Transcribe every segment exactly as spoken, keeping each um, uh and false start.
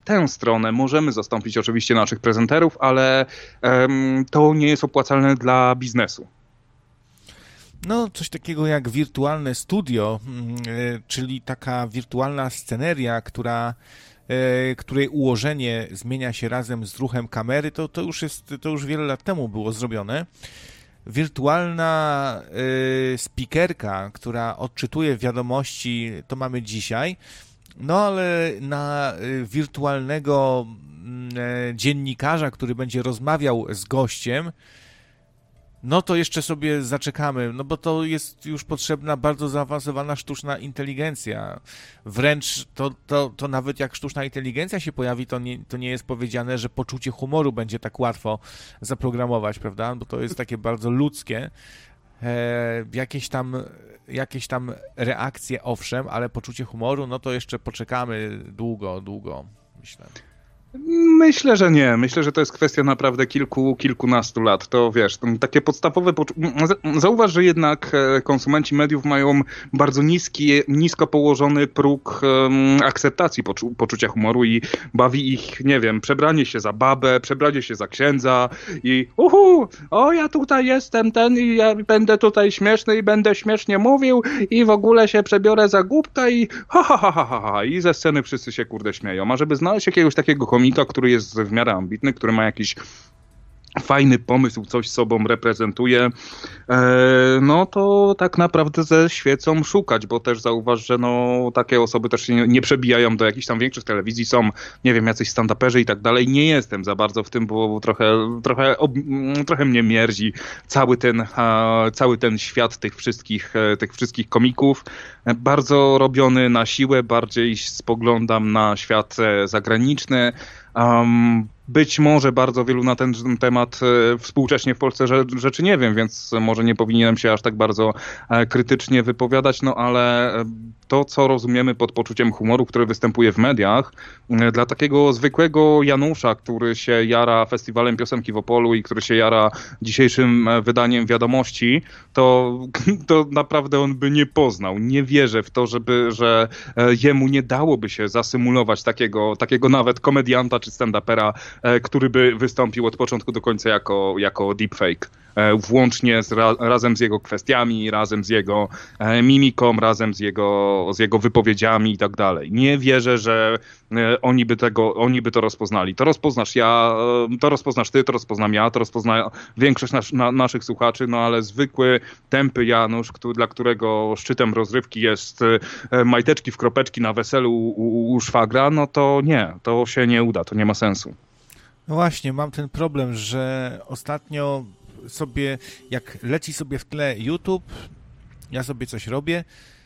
tę stronę możemy zastąpić oczywiście naszych prezenterów, ale um, to nie jest opłacalne dla biznesu. No, coś takiego jak wirtualne studio, czyli taka wirtualna sceneria, która, której ułożenie zmienia się razem z ruchem kamery, to, to, już jest, to już wiele lat temu było zrobione. Wirtualna speakerka, która odczytuje wiadomości, to mamy dzisiaj, no ale na wirtualnego dziennikarza, który będzie rozmawiał z gościem, no to jeszcze sobie zaczekamy, no bo to jest już potrzebna bardzo zaawansowana sztuczna inteligencja. Wręcz to, to, to nawet jak sztuczna inteligencja się pojawi, to nie, to nie jest powiedziane, że poczucie humoru będzie tak łatwo zaprogramować, prawda? Bo to jest takie bardzo ludzkie. E, jakieś tam, jakieś tam reakcje, owszem, ale poczucie humoru, no to jeszcze poczekamy długo, długo, myślę. Myślę, że nie. Myślę, że to jest kwestia naprawdę kilku, kilkunastu lat. To wiesz, takie podstawowe... Zauważ, że jednak konsumenci mediów mają bardzo niski, nisko położony próg um, akceptacji poczu poczucia humoru i bawi ich, nie wiem, przebranie się za babę, przebranie się za księdza i uhu, o ja tutaj jestem ten i ja będę tutaj śmieszny i będę śmiesznie mówił i w ogóle się przebiorę za głupka i ha, ha, ha, ha, ha. I ze sceny wszyscy się kurde śmieją. A żeby znaleźć jakiegoś takiego komika, który jest w miarę ambitny, który ma jakiś fajny pomysł, coś sobą reprezentuje, no to tak naprawdę ze świecą szukać, bo też zauważ, że no takie osoby też się nie, nie przebijają do jakichś tam większych telewizji, są, nie wiem, jacyś stand-uperzy i tak dalej. Nie jestem za bardzo w tym, bo trochę, trochę, ob, trochę mnie mierzi cały ten, cały ten świat tych wszystkich, tych wszystkich komików. Bardzo robiony na siłę, bardziej spoglądam na świat zagraniczny. Um, być może bardzo wielu na ten temat e, współcześnie w Polsce rzeczy nie wiem, więc może nie powinienem się aż tak bardzo e, krytycznie wypowiadać, no ale e, to, co rozumiemy pod poczuciem humoru, który występuje w mediach, e, dla takiego zwykłego Janusza, który się jara festiwalem piosenki w Opolu i który się jara dzisiejszym wydaniem Wiadomości, to, to naprawdę on by nie poznał. Nie wierzę w to, żeby, że e, jemu nie dałoby się zasymulować takiego, takiego nawet komedianta czy stand-upera, który by wystąpił od początku do końca jako, jako deepfake. Włącznie z, ra, razem z jego kwestiami, razem z jego mimiką, razem z jego, z jego wypowiedziami i tak dalej. Nie wierzę, że oni by tego, oni by to rozpoznali. To rozpoznasz ja, to rozpoznasz ty, to rozpoznam ja, to rozpozna większość nas, na, naszych słuchaczy, no ale zwykły, tępy Janusz, który, dla którego szczytem rozrywki jest majteczki w kropeczki na weselu u, u, u szwagra, no to nie, to się nie uda, to nie ma sensu. No właśnie, mam ten problem, że ostatnio sobie, jak leci sobie w tle YouTube, ja sobie coś robię,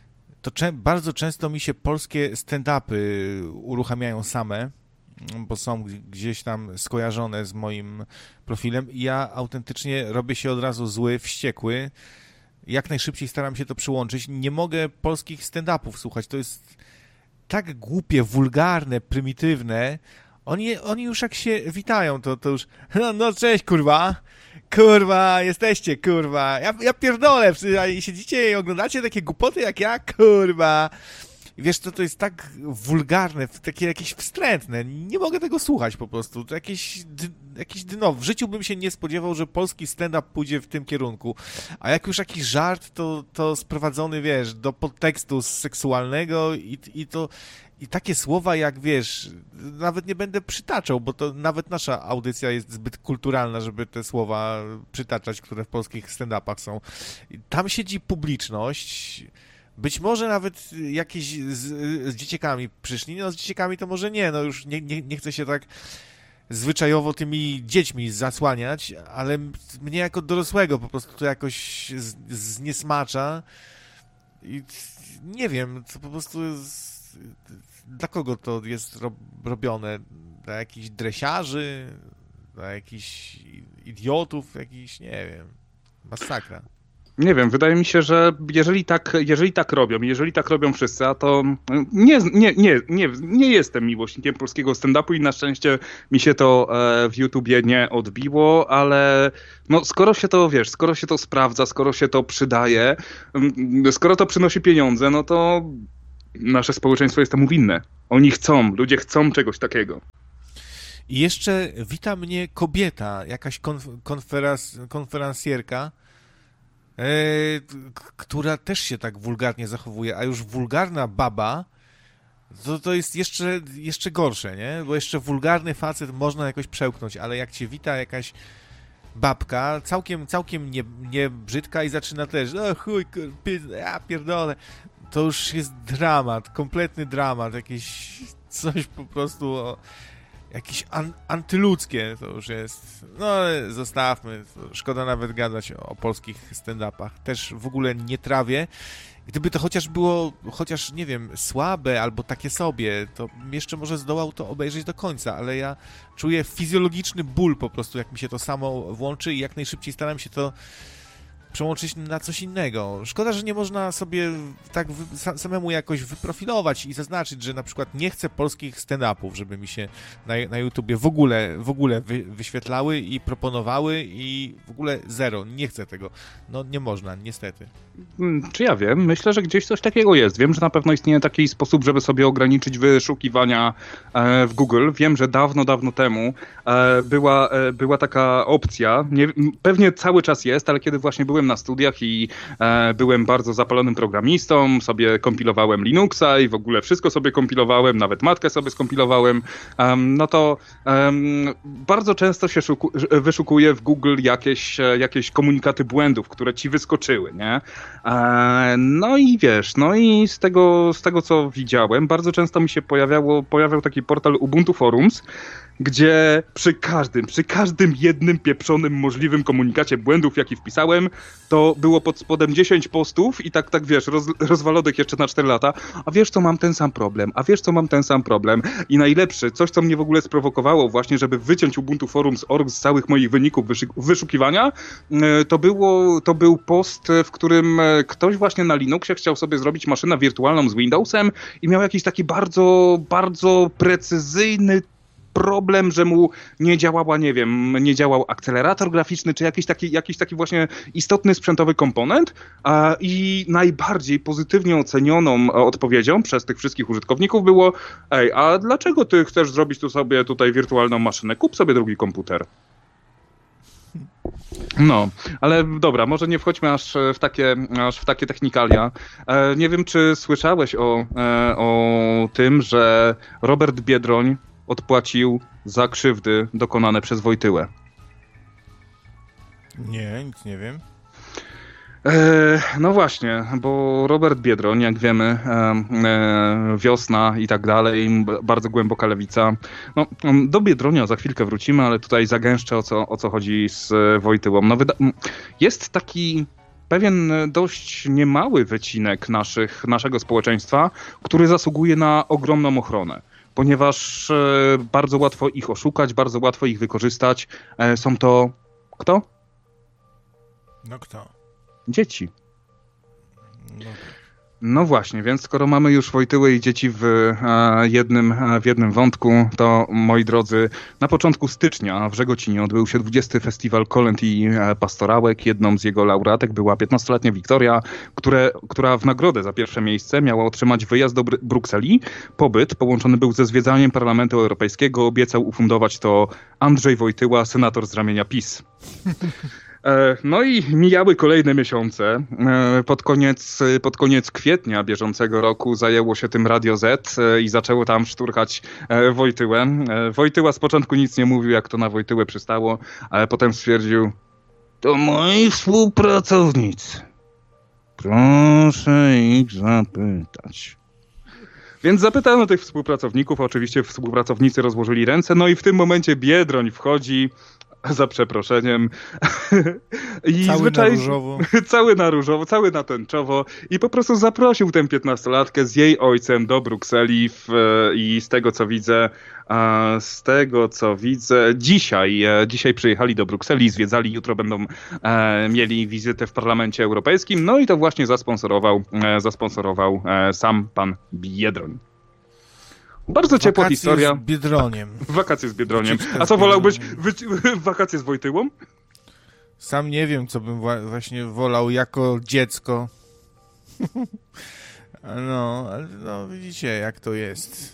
to cze- bardzo często mi się polskie stand-upy uruchamiają same, bo są gdzieś tam skojarzone z moim profilem i ja autentycznie robię się od razu zły, wściekły. Jak najszybciej staram się to przyłączyć. Nie mogę polskich stand-upów słuchać. To jest tak głupie, wulgarne, prymitywne. Oni, oni już jak się witają, to, to już no, no cześć, kurwa. Kurwa, jesteście, kurwa. Ja, ja pierdolę. Siedzicie i oglądacie takie głupoty jak ja, kurwa. I wiesz, to, to jest tak wulgarne, takie jakieś wstrętne. Nie mogę tego słuchać po prostu. To jakieś, jakieś dno. W życiu bym się nie spodziewał, że polski stand-up pójdzie w tym kierunku. A jak już jakiś żart, to, to sprowadzony, wiesz, do podtekstu seksualnego i, i to... I takie słowa jak, wiesz, nawet nie będę przytaczał, bo to nawet nasza audycja jest zbyt kulturalna, żeby te słowa przytaczać, które w polskich stand-upach są. Tam siedzi publiczność, być może nawet jakieś z, z dzieciakami przyszli, no z dzieciakami to może nie, no już nie, nie, nie chcę się tak zwyczajowo tymi dziećmi zasłaniać, ale mnie jako dorosłego po prostu to jakoś z, zniesmacza i nie wiem, to po prostu jest... Dla kogo to jest robione? Dla jakichś dresiarzy? Dla jakichś idiotów? Jakichś, nie wiem, masakra. Nie wiem, wydaje mi się, że jeżeli tak, jeżeli tak robią, jeżeli tak robią wszyscy, a to nie, nie, nie, nie, nie jestem miłośnikiem polskiego stand-upu i na szczęście mi się to w YouTubie nie odbiło, ale no skoro się to, wiesz, skoro się to sprawdza, skoro się to przydaje, skoro to przynosi pieniądze, no to nasze społeczeństwo jest temu winne. Oni chcą, ludzie chcą czegoś takiego. I jeszcze wita mnie kobieta, jakaś konf- konferans- konferencjerka, e, k- która też się tak wulgarnie zachowuje, a już wulgarna baba, to, to jest jeszcze, jeszcze gorsze, nie? Bo jeszcze wulgarny facet można jakoś przełknąć, ale jak cię wita jakaś babka, całkiem, całkiem nie, nie brzydka i zaczyna też, o chuj, ja pierdolę, to już jest dramat, kompletny dramat, jakieś coś po prostu, o, jakieś an, antyludzkie to już jest, no ale zostawmy, szkoda nawet gadać o, o polskich stand-upach, też w ogóle nie trawię. Gdyby to chociaż było, chociaż, nie wiem, słabe albo takie sobie, to jeszcze może zdołał to obejrzeć do końca, ale ja czuję fizjologiczny ból po prostu, jak mi się to samo włączy i jak najszybciej staram się to przełączyć na coś innego. Szkoda, że nie można sobie tak wy, samemu jakoś wyprofilować i zaznaczyć, że na przykład nie chcę polskich stand-upów, żeby mi się na, na YouTubie w ogóle, w ogóle wy, wyświetlały i proponowały i w ogóle zero. Nie chcę tego. No nie można, niestety. Czy ja wiem? Myślę, że gdzieś coś takiego jest. Wiem, że na pewno istnieje taki sposób, żeby sobie ograniczyć wyszukiwania e, w Google. Wiem, że dawno, dawno temu e, była, e, była taka opcja. Nie, pewnie cały czas jest, ale kiedy właśnie byłem na studiach i e, byłem bardzo zapalonym programistą, sobie kompilowałem Linuxa i w ogóle wszystko sobie kompilowałem, nawet matkę sobie skompilowałem, um, no to um, bardzo często się szuku, wyszukuje w Google jakieś, jakieś komunikaty błędów, które ci wyskoczyły, nie? E, no i wiesz, no i z tego, z tego co widziałem, bardzo często mi się pojawiało, pojawiał taki portal Ubuntu Forums, gdzie przy każdym, przy każdym jednym pieprzonym możliwym komunikacie błędów, jaki wpisałem, to było pod spodem dziesięć postów i tak, tak wiesz, roz, rozwalodek jeszcze na cztery lata, a wiesz co, mam ten sam problem, a wiesz co, mam ten sam problem i najlepszy, coś co mnie w ogóle sprowokowało właśnie, żeby wyciąć Ubuntu Forums kropka org z całych moich wyników wyszukiwania, to, było, to był post, w którym ktoś właśnie na Linuxie chciał sobie zrobić maszynę wirtualną z Windowsem i miał jakiś taki bardzo, bardzo precyzyjny problem, że mu nie działała, nie wiem, nie działał akcelerator graficzny, czy jakiś taki, jakiś taki właśnie istotny sprzętowy komponent a, i najbardziej pozytywnie ocenioną odpowiedzią przez tych wszystkich użytkowników było: ej, a dlaczego ty chcesz zrobić tu sobie tutaj wirtualną maszynę? Kup sobie drugi komputer. No, ale dobra, może nie wchodźmy aż w takie, aż w takie technikalia. E, nie wiem, czy słyszałeś o, e, o tym, że Robert Biedroń odpłacił za krzywdy dokonane przez Wojtyłę. Nie, nic nie wiem. E, no właśnie, bo Robert Biedroń, jak wiemy, e, e, wiosna i tak dalej, bardzo głęboka lewica. No, do Biedronia za chwilkę wrócimy, ale tutaj zagęszczę, o co, o co chodzi z Wojtyłą. No, wyda- jest taki pewien dość niemały wycinek naszych, naszego społeczeństwa, który zasługuje na ogromną ochronę. Ponieważ e, bardzo łatwo ich oszukać, bardzo łatwo ich wykorzystać. E, są to kto? No kto? Dzieci. No, no właśnie, więc skoro mamy już Wojtyłę i dzieci w e, jednym, w jednym wątku, to moi drodzy, na początku stycznia w Żegocinie odbył się dwudziesty Festiwal Kolęd i Pastorałek. Jedną z jego laureatek była piętnastoletnia Wiktoria, które, która w nagrodę za pierwsze miejsce miała otrzymać wyjazd do Br- Brukseli. Pobyt połączony był ze zwiedzaniem Parlamentu Europejskiego. Obiecał ufundować to Andrzej Wojtyła, senator z ramienia PiS. No i mijały kolejne miesiące. Pod koniec, pod koniec kwietnia bieżącego roku zajęło się tym Radio Z i zaczęło tam szturchać Wojtyłę. Wojtyła z początku nic nie mówił, jak to na Wojtyłę przystało, ale potem stwierdził: to moi współpracownicy. Proszę ich zapytać. Więc zapytano tych współpracowników, oczywiście współpracownicy rozłożyli ręce, no i w tym momencie Biedroń wchodzi, za przeproszeniem. I cały zwyczaj... na różowo. Cały na różowo, cały na tęczowo i po prostu zaprosił tę piętnastolatkę z jej ojcem do Brukseli w, i z tego co widzę, z tego co widzę, dzisiaj, dzisiaj przyjechali do Brukseli, zwiedzali, jutro będą e, mieli wizytę w Parlamencie Europejskim, no i to właśnie zasponsorował, e, zasponsorował e, sam pan Biedroń. Bardzo ciepła wakacje historia. Z Biedroniem. Wakacje z Biedroniem. Wycieczka A co z wolałbyś? Biedroniem. Wy... Wakacje z Wojtyłą? Sam nie wiem, co bym właśnie wolał jako dziecko. No, no widzicie, jak to jest.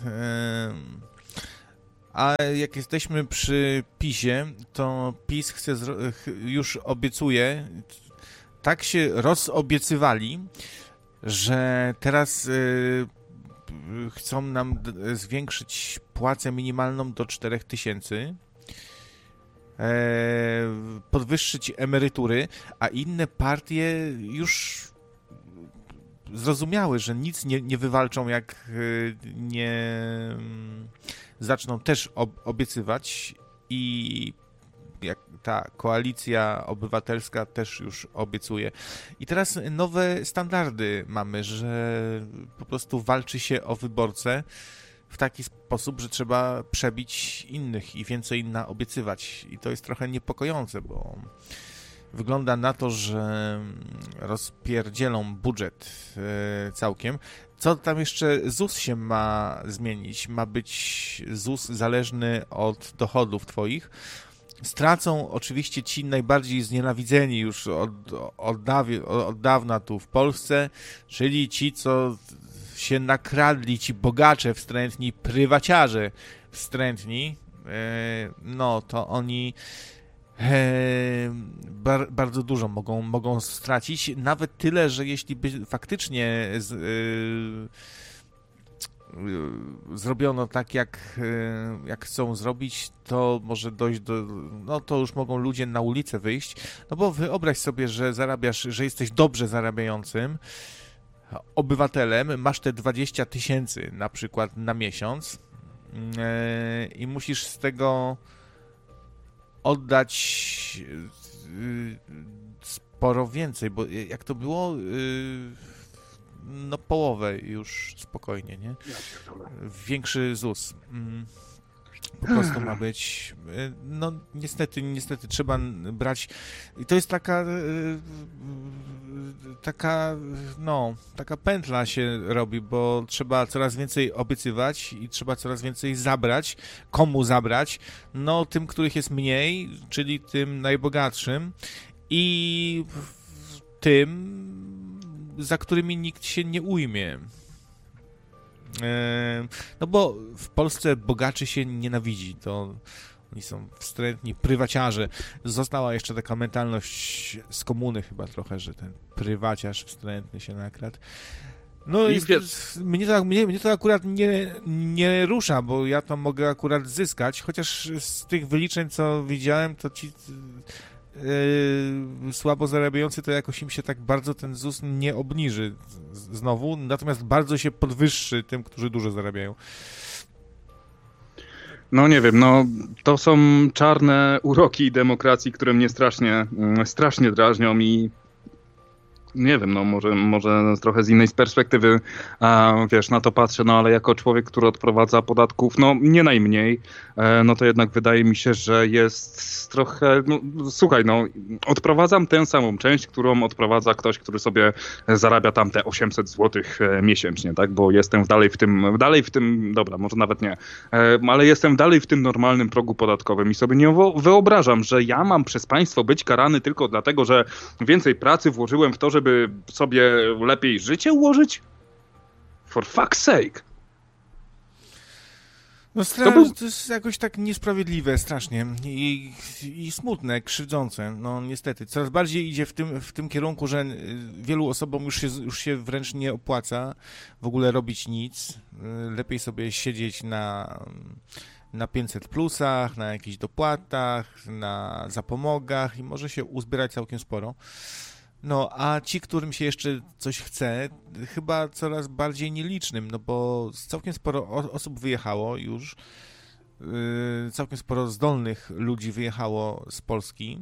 A jak jesteśmy przy PiSie, to PiS chce zro- już obiecuje, tak się rozobiecywali, że teraz y, chcą nam d- zwiększyć płacę minimalną do czterech tysięcy, e, podwyższyć emerytury, a inne partie już zrozumiały, że nic nie, nie wywalczą, jak y, nie zaczną też ob- obiecywać i jak ta koalicja obywatelska też już obiecuje. I teraz nowe standardy mamy, że po prostu walczy się o wyborcę w taki sposób, że trzeba przebić innych i więcej inna obiecywać. I to jest trochę niepokojące, bo wygląda na to, że rozpierdzielą budżet e, całkiem. Co tam jeszcze ZUS się ma zmienić? Ma być ZUS zależny od dochodów twoich. Stracą oczywiście ci najbardziej znienawidzeni już od, od, dawi, od dawna tu w Polsce, czyli ci, co się nakradli, ci bogacze wstrętni, prywaciarze wstrętni, e, no to oni e, bar, bardzo dużo mogą, mogą stracić. Nawet tyle, że jeśli by faktycznie z, e, zrobiono tak, jak, jak chcą zrobić, to może dojść do... No to już mogą ludzie na ulicę wyjść. No bo wyobraź sobie, że zarabiasz, że jesteś dobrze zarabiającym obywatelem, masz te dwadzieścia tysięcy na przykład na miesiąc yy, i musisz z tego oddać yy, sporo więcej, bo jak to było... Yy, no połowę już spokojnie, nie? Większy ZUS. Po prostu ma być... No niestety, niestety trzeba brać... I to jest taka... Taka, no, taka pętla się robi, bo trzeba coraz więcej obiecywać i trzeba coraz więcej zabrać. Komu zabrać? No tym, których jest mniej, czyli tym najbogatszym i tym, za którymi nikt się nie ujmie. No bo w Polsce bogaczy się nienawidzi, to oni są wstrętni prywaciarze. Została jeszcze taka mentalność z komuny chyba trochę, że ten prywaciarz wstrętny się nakradł. No i mnie to, mnie, mnie to akurat nie, nie rusza, bo ja to mogę akurat zyskać, chociaż z tych wyliczeń, co widziałem, to ci Yy, słabo zarabiający, to jakoś im się tak bardzo ten ZUS nie obniży z, znowu, natomiast bardzo się podwyższy tym, którzy dużo zarabiają. No nie wiem, no to są czarne uroki demokracji, które mnie strasznie, strasznie drażnią i nie wiem, no może, może trochę z innej perspektywy, a, wiesz, na to patrzę, no ale jako człowiek, który odprowadza podatków, no nie najmniej, e, no to jednak wydaje mi się, że jest trochę, no słuchaj, no odprowadzam tę samą część, którą odprowadza ktoś, który sobie zarabia tam te osiemset złotych miesięcznie, tak, bo jestem dalej w tym, dalej w tym, dobra, może nawet nie, e, ale jestem dalej w tym normalnym progu podatkowym i sobie nie wyobrażam, że ja mam przez państwo być karany tylko dlatego, że więcej pracy włożyłem w to, żeby sobie lepiej życie ułożyć? For fuck's sake. No stra- to, był... to jest jakoś tak niesprawiedliwe, strasznie i, i smutne, krzywdzące. No niestety, coraz bardziej idzie w tym, w tym kierunku, że wielu osobom już się, już się wręcz nie opłaca w ogóle robić nic. Lepiej sobie siedzieć na, na pięćset plusach, na jakichś dopłatach, na zapomogach i może się uzbierać całkiem sporo. No, a ci, którym się jeszcze coś chce, chyba coraz bardziej nielicznym, no bo całkiem sporo osób wyjechało już, yy, całkiem sporo zdolnych ludzi wyjechało z Polski.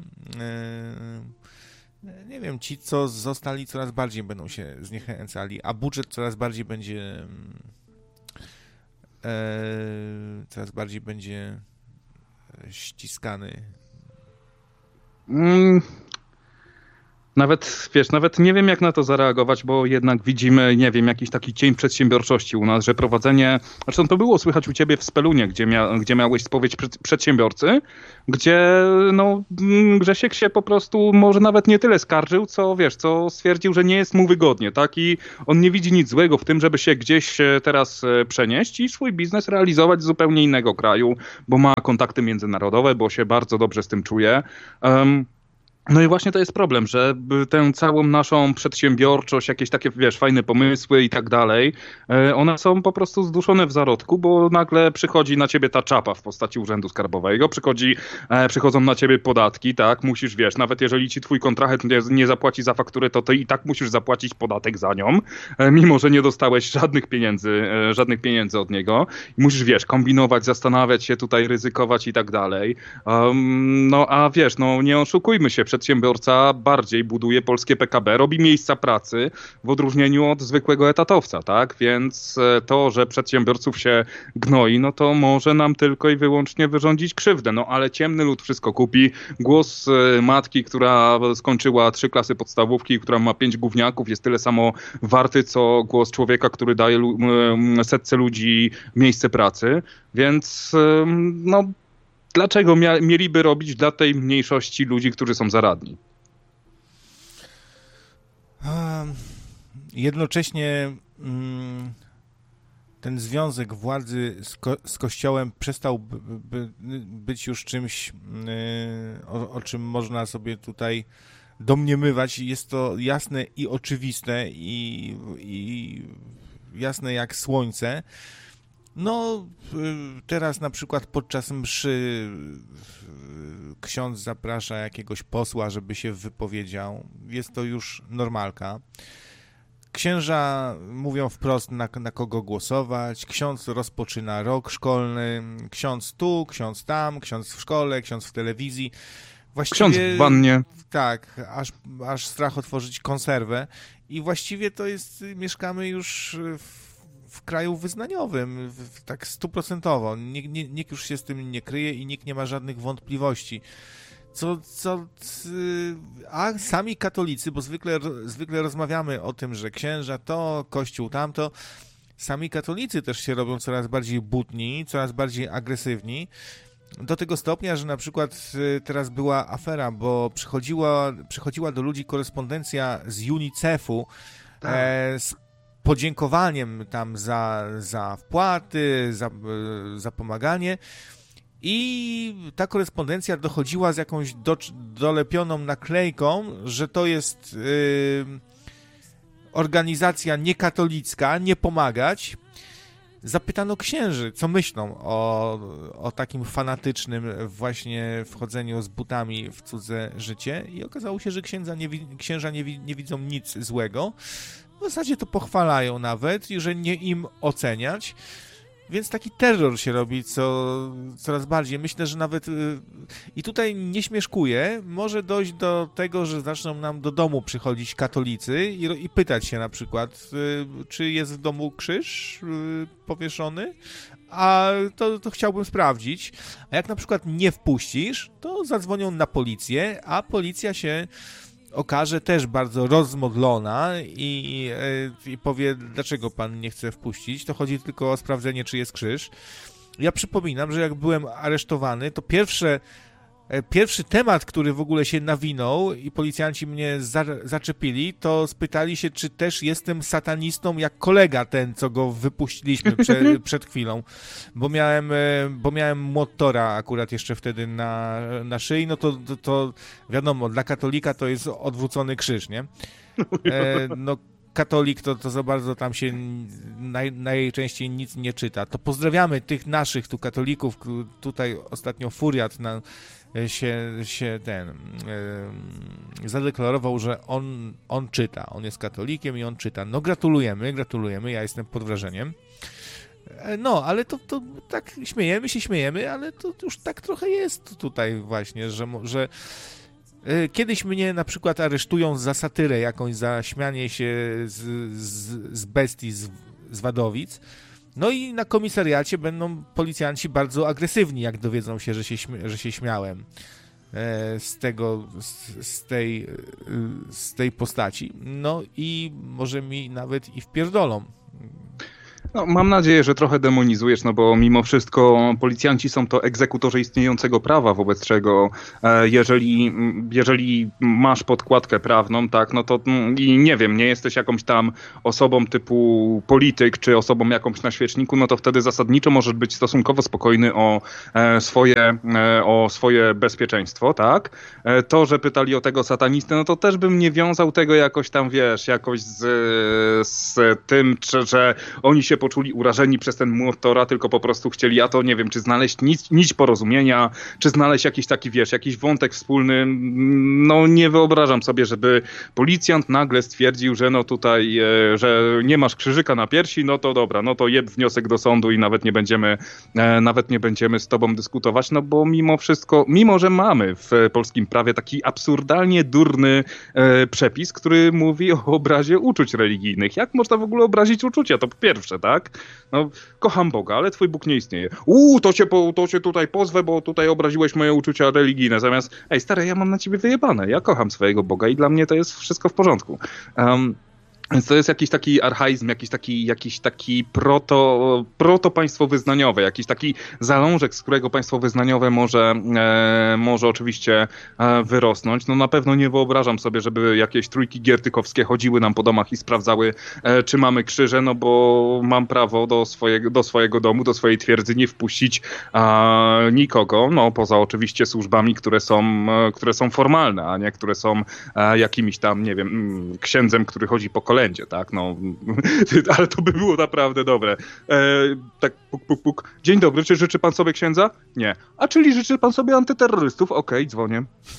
Yy, nie wiem, ci, co zostali, coraz bardziej będą się zniechęcali, a budżet coraz bardziej będzie yy, coraz bardziej będzie ściskany. Mm. Nawet, wiesz, nawet nie wiem, jak na to zareagować, bo jednak widzimy, nie wiem, jakiś taki cień przedsiębiorczości u nas, że prowadzenie, zresztą to było słychać u ciebie w Spelunie, gdzie, mia, gdzie miałeś spowiedź przedsiębiorcy, gdzie no Grzesiek się po prostu może nawet nie tyle skarżył, co wiesz, co stwierdził, że nie jest mu wygodnie, tak? I on nie widzi nic złego w tym, żeby się gdzieś teraz przenieść i swój biznes realizować z zupełnie innego kraju, bo ma kontakty międzynarodowe, bo się bardzo dobrze z tym czuje. Um, No i właśnie to jest problem, że tę całą naszą przedsiębiorczość, jakieś takie, wiesz, fajne pomysły i tak dalej, one są po prostu zduszone w zarodku, bo nagle przychodzi na ciebie ta czapa w postaci urzędu skarbowego, przychodzi, przychodzą na ciebie podatki, tak, musisz, wiesz, nawet jeżeli ci twój kontrahent nie, nie zapłaci za fakturę, to ty i tak musisz zapłacić podatek za nią, mimo że nie dostałeś żadnych pieniędzy, żadnych pieniędzy od niego. I musisz, wiesz, kombinować, zastanawiać się tutaj, ryzykować i tak dalej. Um, no a wiesz, no nie oszukujmy się, przedsiębiorca bardziej buduje polskie P K B, robi miejsca pracy w odróżnieniu od zwykłego etatowca, tak? Więc to, że przedsiębiorców się gnoi, no to może nam tylko i wyłącznie wyrządzić krzywdę. No ale ciemny lud wszystko kupi. Głos matki, która skończyła trzy klasy podstawówki, która ma pięć gówniaków, jest tyle samo warty, co głos człowieka, który daje setce ludzi miejsce pracy. Więc no dlaczego mia- mieliby robić dla tej mniejszości ludzi, którzy są zaradni? Jednocześnie mm, ten związek władzy z, ko- z Kościołem przestał by, by, być już czymś, yy, o, o czym można sobie tutaj domniemywać. Jest to jasne i oczywiste i, i jasne jak słońce. No, teraz na przykład podczas mszy ksiądz zaprasza jakiegoś posła, żeby się wypowiedział. Jest to już normalka. Księża mówią wprost, na, na kogo głosować. Ksiądz rozpoczyna rok szkolny. Ksiądz tu, ksiądz tam, ksiądz w szkole, ksiądz w telewizji. Właściwie, ksiądz w wannie. Tak, aż, aż strach otworzyć konserwę. I właściwie to jest, mieszkamy już w w kraju wyznaniowym, w, tak stuprocentowo. Nikt, nikt już się z tym nie kryje i nikt nie ma żadnych wątpliwości. Co, co, a sami katolicy, bo zwykle, zwykle rozmawiamy o tym, że księża to, kościół tamto, sami katolicy też się robią coraz bardziej butni, coraz bardziej agresywni, do tego stopnia, że na przykład teraz była afera, bo przychodziła, przychodziła do ludzi korespondencja z UNICEF-u, tak. e, z podziękowaniem tam za, za wpłaty, za, za pomaganie i ta korespondencja dochodziła z jakąś do, dolepioną naklejką, że to jest yy, organizacja niekatolicka, nie pomagać. Zapytano księży, co myślą o, o takim fanatycznym właśnie wchodzeniu z butami w cudze życie i okazało się, że księdza nie, księża nie, nie widzą nic złego. W zasadzie to pochwalają nawet i że nie im oceniać, więc taki terror się robi co, coraz bardziej. Myślę, że nawet yy, i tutaj nie śmieszkuję, może dojść do tego, że zaczną nam do domu przychodzić katolicy i, i pytać się na przykład, yy, czy jest w domu krzyż yy, powieszony, a to, to chciałbym sprawdzić. A jak na przykład nie wpuścisz, to zadzwonią na policję, a policja się okaże też bardzo rozmodlona i, i powie, dlaczego pan nie chce wpuścić. To chodzi tylko o sprawdzenie, czy jest krzyż. Ja przypominam, że jak byłem aresztowany, to pierwsze, pierwszy temat, który w ogóle się nawinął i policjanci mnie za, zaczepili, to spytali się, czy też jestem satanistą jak kolega ten, co go wypuściliśmy prze, przed chwilą, bo miałem, bo miałem młotora akurat jeszcze wtedy na, na szyi, no to, to, to wiadomo, dla katolika to jest odwrócony krzyż, nie? E, no katolik to, to za bardzo tam się naj, najczęściej nic nie czyta. To pozdrawiamy tych naszych tu katolików, tutaj ostatnio Furiat na się, się ten yy, zadeklarował, że on, on czyta, on jest katolikiem i on czyta. No gratulujemy, gratulujemy, ja jestem pod wrażeniem. No, ale to, to tak śmiejemy się, śmiejemy, ale to już tak trochę jest tutaj właśnie, że, że yy, kiedyś mnie na przykład aresztują za satyrę jakąś, za śmianie się z, z, z bestii, z, z Wadowic. No i na komisariacie będą policjanci bardzo agresywni, jak dowiedzą się, że się, śmia- że się śmiałem z tego, z, z, tej, z tej postaci. No i może mi nawet i wpierdolą. No, mam nadzieję, że trochę demonizujesz, no bo mimo wszystko policjanci są to egzekutorzy istniejącego prawa, wobec czego e, jeżeli, jeżeli masz podkładkę prawną, tak, no to i nie wiem, nie jesteś jakąś tam osobą typu polityk, czy osobą jakąś na świeczniku, no to wtedy zasadniczo możesz być stosunkowo spokojny o e, swoje, e, o swoje bezpieczeństwo, tak. E, to, że pytali o tego satanistę, no to też bym nie wiązał tego jakoś tam, wiesz, jakoś z, z tym, czy, że oni się poczuli urażeni przez ten młot Tora, tylko po prostu chcieli, a to nie wiem, czy znaleźć nić, nić porozumienia, czy znaleźć jakiś taki, wiesz, jakiś wątek wspólny. No nie wyobrażam sobie, żeby policjant nagle stwierdził, że no tutaj, e, że nie masz krzyżyka na piersi, no to dobra, no to jeb wniosek do sądu i nawet nie będziemy, e, nawet nie będziemy z tobą dyskutować, no bo mimo wszystko, mimo że mamy w polskim prawie taki absurdalnie durny e, przepis, który mówi o obrazie uczuć religijnych. Jak można w ogóle obrazić uczucia? To po pierwsze, tak? No, kocham Boga, ale twój Bóg nie istnieje. Uuu, to cię, po, to cię tutaj pozwę, bo tutaj obraziłeś moje uczucia religijne. Zamiast, ej stary, ja mam na ciebie wyjebane. Ja kocham swojego Boga i dla mnie to jest wszystko w porządku. Um, Więc to jest jakiś taki archaizm, jakiś taki, jakiś taki proto, proto państwo wyznaniowe, jakiś taki zalążek, z którego państwo wyznaniowe może, e, może oczywiście e, wyrosnąć. No na pewno nie wyobrażam sobie, żeby jakieś trójki giertykowskie chodziły nam po domach i sprawdzały, e, czy mamy krzyże, no bo mam prawo do swojego, do swojego domu, do swojej twierdzy nie wpuścić e, nikogo, no poza oczywiście służbami, które są, e, które są formalne, a nie które są e, jakimiś tam, nie wiem, księdzem, który chodzi po kolędzie, tak, no, ale to by było naprawdę dobre. E, tak, puk, puk, puk. Dzień dobry, czy życzy pan sobie księdza? Nie. A czyli życzy pan sobie antyterrorystów? Okej, okay, dzwonię.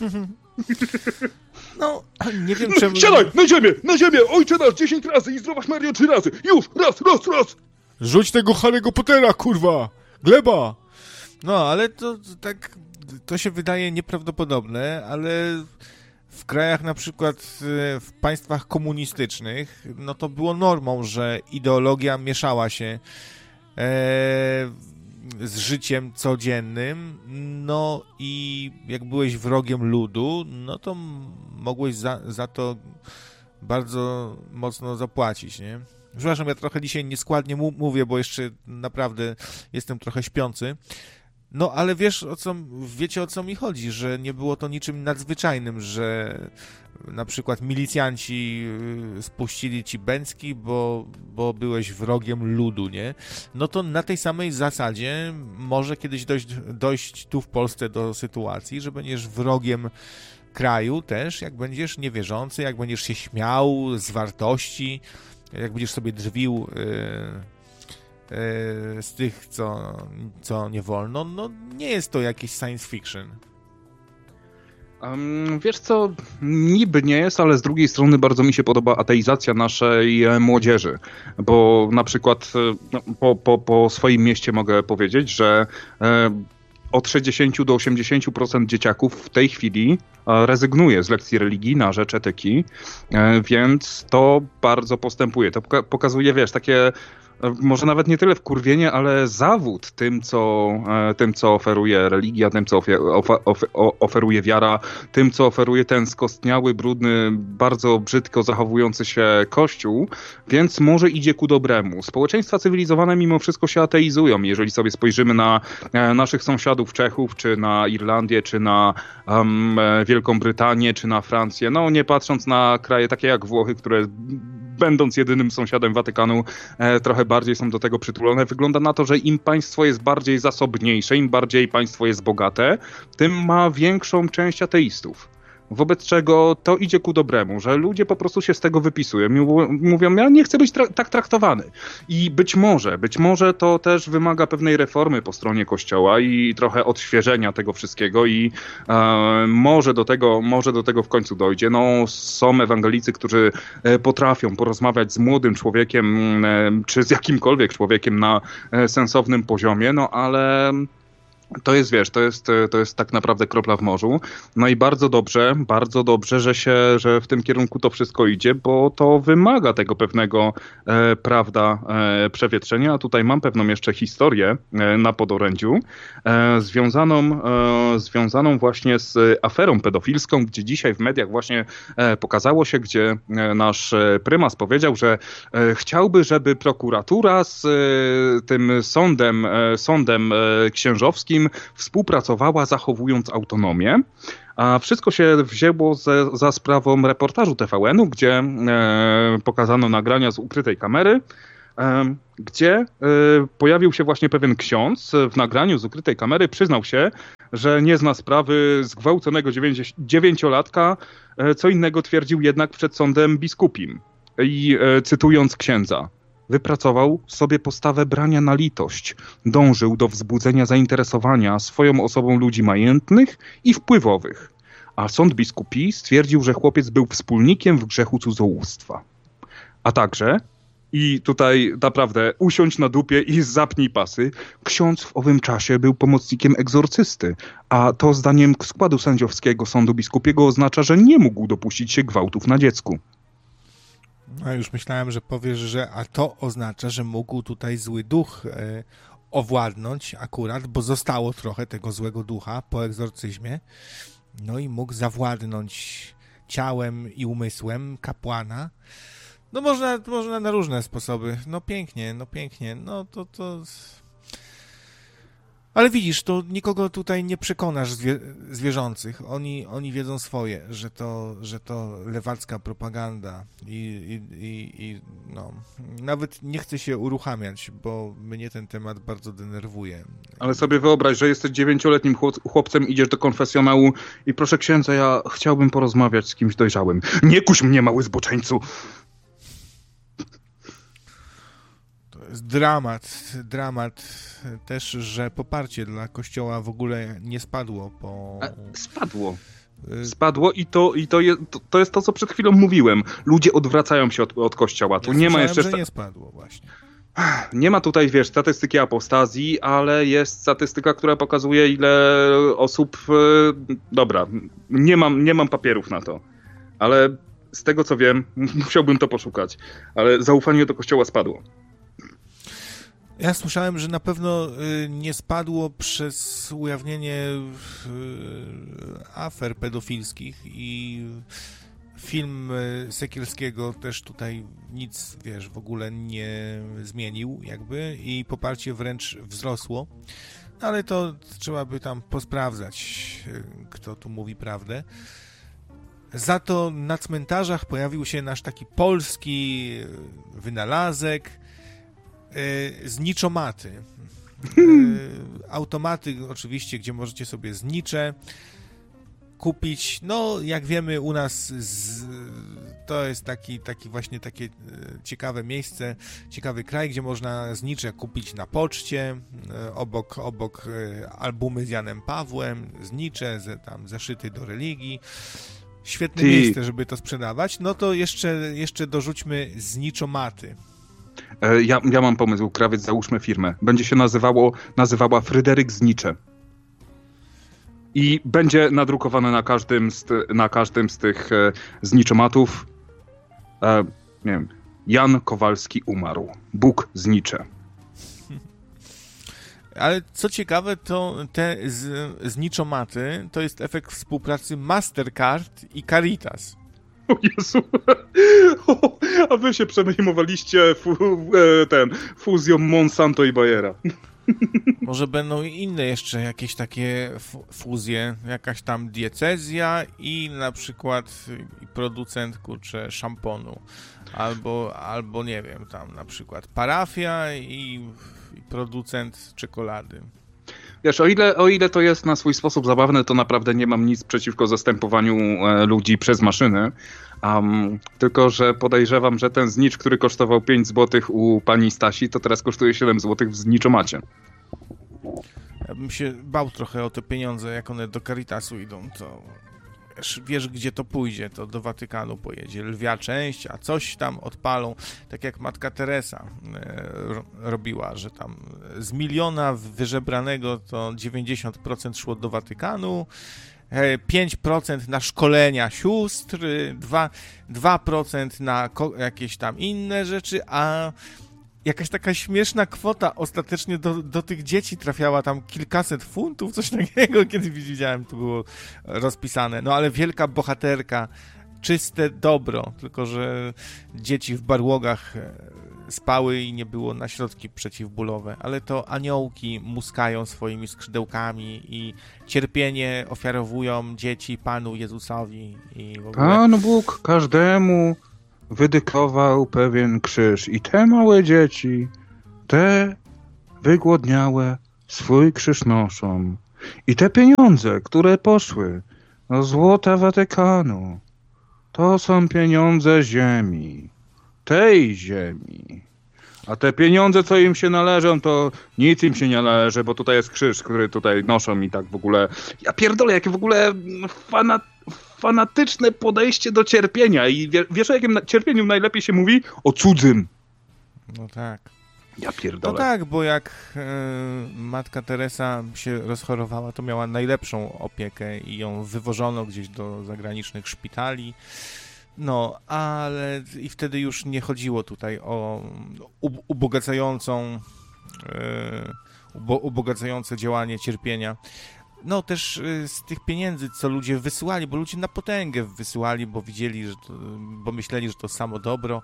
No, nie wiem czemu... Siadaj, na ziemię, na ziemię, ojcze nasz, dziesięć razy i zdrowaś Mario trzy razy. Już, raz, raz, raz. Rzuć tego Harry'ego Pottera, kurwa, gleba. No, ale to, to tak, to się wydaje nieprawdopodobne, ale... W krajach na przykład w państwach komunistycznych, no to było normą, że ideologia mieszała się e, z życiem codziennym, no i jak byłeś wrogiem ludu, no to mogłeś za, za to bardzo mocno zapłacić, nie? Przepraszam, ja trochę dzisiaj nieskładnie mu- mówię, bo jeszcze naprawdę jestem trochę śpiący. No, ale wiesz, o co, wiecie o co mi chodzi, że nie było to niczym nadzwyczajnym, że na przykład milicjanci spuścili ci bęcki, bo, bo byłeś wrogiem ludu, nie? No to na tej samej zasadzie może kiedyś dojść, dojść tu w Polsce do sytuacji, że będziesz wrogiem kraju też, jak będziesz niewierzący, jak będziesz się śmiał z wartości, jak będziesz sobie drwił... Yy, z tych, co, co nie wolno, no nie jest to jakieś science fiction. Um, wiesz co, niby nie jest, ale z drugiej strony bardzo mi się podoba ateizacja naszej młodzieży, bo na przykład no, po, po, po swoim mieście mogę powiedzieć, że e, od sześćdziesiąt do osiemdziesięciu procent dzieciaków w tej chwili rezygnuje z lekcji religii na rzecz etyki, e, więc to bardzo postępuje. To poka- pokazuje, wiesz, takie może nawet nie tyle wkurwienie, ale zawód tym, co, tym, co oferuje religia, tym, co ofer, ofer, oferuje wiara, tym, co oferuje ten skostniały, brudny, bardzo brzydko zachowujący się Kościół, więc może idzie ku dobremu. Społeczeństwa cywilizowane mimo wszystko się ateizują. Jeżeli sobie spojrzymy na naszych sąsiadów Czechów, czy na Irlandię, czy na um, Wielką Brytanię, czy na Francję, no nie patrząc na kraje takie jak Włochy, które będąc jedynym sąsiadem Watykanu, e, trochę bardziej są do tego przytulone. Wygląda na to, że im państwo jest bardziej zasobniejsze, im bardziej państwo jest bogate, tym ma większą część ateistów. Wobec czego to idzie ku dobremu, że ludzie po prostu się z tego wypisują. Mówią, ja nie chcę być tra- tak traktowany. I być może, być może to też wymaga pewnej reformy po stronie Kościoła i trochę odświeżenia tego wszystkiego i e, może do tego, może do tego w końcu dojdzie. No, są ewangelicy, którzy potrafią porozmawiać z młodym człowiekiem, e, czy z jakimkolwiek człowiekiem na e, sensownym poziomie, no ale... To jest, wiesz, to jest, to jest tak naprawdę kropla w morzu. No i bardzo dobrze, bardzo dobrze, że się, że w tym kierunku to wszystko idzie, bo to wymaga tego pewnego, e, prawda, e, przewietrzenia. A tutaj mam pewną jeszcze historię e, na podorędziu, e, związaną, e, związaną właśnie z aferą pedofilską, gdzie dzisiaj w mediach właśnie e, pokazało się, gdzie e, nasz prymas powiedział, że e, chciałby, żeby prokuratura z e, tym sądem, e, sądem e, księżowskim współpracowała, zachowując autonomię. A wszystko się wzięło ze, za sprawą reportażu T V N-u, gdzie e, pokazano nagrania z ukrytej kamery, e, gdzie e, pojawił się właśnie pewien ksiądz w nagraniu z ukrytej kamery, przyznał się, że nie zna sprawy zgwałconego dziewięciolatka, e, co innego twierdził jednak przed sądem biskupim. I e, cytując księdza: wypracował sobie postawę brania na litość. Dążył do wzbudzenia zainteresowania swoją osobą ludzi majętnych i wpływowych. A sąd biskupi stwierdził, że chłopiec był wspólnikiem w grzechu cudzołóstwa. A także, i tutaj naprawdę usiądź na dupie i zapnij pasy, ksiądz w owym czasie był pomocnikiem egzorcysty, a to zdaniem składu sędziowskiego sądu biskupiego oznacza, że nie mógł dopuścić się gwałtów na dziecku. A już myślałem, że powiesz, że a to oznacza, że mógł tutaj zły duch e, owładnąć akurat, bo zostało trochę tego złego ducha po egzorcyzmie, no i mógł zawładnąć ciałem i umysłem kapłana. No można, można na różne sposoby. No pięknie, no pięknie, no to to... Ale widzisz, to nikogo tutaj nie przekonasz zwie, zwierzących. Oni, oni wiedzą swoje, że to, że to lewacka propaganda i, i, i, i no, nawet nie chcę się uruchamiać, bo mnie ten temat bardzo denerwuje. Ale sobie wyobraź, że jesteś dziewięcioletnim chłopcem, idziesz do konfesjonału i proszę księdza, ja chciałbym porozmawiać z kimś dojrzałym. Nie kuś mnie, mały zboczeńcu! To jest dramat, dramat też, że poparcie dla Kościoła w ogóle nie spadło po... A, spadło. Spadło i, to, i to, je, to, to jest to, co przed chwilą mówiłem. Ludzie odwracają się od, od Kościoła. Tu ja nie ma jeszcze... że nie spadło właśnie. Nie ma tutaj, wiesz, statystyki apostazji, ale jest statystyka, która pokazuje, ile osób... Dobra, nie mam, nie mam papierów na to, ale z tego, co wiem, musiałbym to poszukać, ale zaufanie do Kościoła spadło. Ja słyszałem, że na pewno nie spadło przez ujawnienie afer pedofilskich i film Sekielskiego też tutaj nic, wiesz, w ogóle nie zmienił jakby i poparcie wręcz wzrosło, ale to trzeba by tam posprawdzać, kto tu mówi prawdę. Za to na cmentarzach pojawił się nasz taki polski wynalazek, zniczomaty. Automaty oczywiście, gdzie możecie sobie znicze kupić. No, jak wiemy, u nas z, to jest taki, taki właśnie takie ciekawe miejsce, ciekawy kraj, gdzie można znicze kupić na poczcie, obok, obok albumy z Janem Pawłem, znicze, ze, tam zeszyty do religii. Świetne Ty. miejsce, żeby to sprzedawać. No to jeszcze, jeszcze dorzućmy zniczomaty. Ja, ja mam pomysł, krawiec, załóżmy firmę. Będzie się nazywało, nazywała Fryderyk Znicze. I będzie nadrukowane na każdym z, na każdym z tych e, zniczomatów e, nie wiem, Jan Kowalski umarł. Bóg znicze. Ale co ciekawe, to te z, zniczomaty to jest efekt współpracy Mastercard i Caritas. O Jezu, o, a wy się przejmowaliście fu, e, ten, fuzją Monsanto i Bayera. Może będą inne jeszcze jakieś takie fuzje, jakaś tam diecezja i na przykład producent, kurczę, szamponu. Albo, albo nie wiem, tam na przykład parafia i, i producent czekolady. Wiesz, o ile, o ile to jest na swój sposób zabawne, to naprawdę nie mam nic przeciwko zastępowaniu e, ludzi przez maszyny. Um, tylko, że podejrzewam, że ten znicz, który kosztował pięć złotych u pani Stasi, to teraz kosztuje siedem złotych w zniczomacie. Ja bym się bał trochę o te pieniądze, jak one do Caritasu idą, to wiesz, gdzie to pójdzie, to do Watykanu pojedzie lwia część, a coś tam odpalą, tak jak Matka Teresa robiła, że tam z miliona wyżebranego to dziewięćdziesiąt procent szło do Watykanu, pięć procent na szkolenia sióstr, dwa procent na jakieś tam inne rzeczy, a jakaś taka śmieszna kwota ostatecznie do, do tych dzieci trafiała, tam kilkaset funtów, coś takiego, kiedy widziałem, to było rozpisane. No ale wielka bohaterka, czyste dobro, tylko że dzieci w barłogach spały i nie było na środki przeciwbólowe, ale to aniołki muskają swoimi skrzydełkami i cierpienie ofiarowują dzieci Panu Jezusowi. I w ogóle... Pan Bóg każdemu wydykował pewien krzyż i te małe dzieci, te wygłodniałe, swój krzyż noszą. I te pieniądze, które poszły do złota Watykanu, to są pieniądze ziemi, tej ziemi. A te pieniądze, co im się należą, to nic im się nie należy, bo tutaj jest krzyż, który tutaj noszą i tak w ogóle... Ja pierdolę, jakie w ogóle fana... fanatyczne podejście do cierpienia. I wiesz, o jakim cierpieniu najlepiej się mówi? O cudzym. No tak. Ja pierdolę. No tak, bo jak e, Matka Teresa się rozchorowała, to miała najlepszą opiekę i ją wywożono gdzieś do zagranicznych szpitali. No, ale i wtedy już nie chodziło tutaj o ubogacającą, e, ubo, ubogacające działanie cierpienia. No też z tych pieniędzy, co ludzie wysyłali, bo ludzie na potęgę wysyłali, bo widzieli, że to, bo myśleli, że to samo dobro,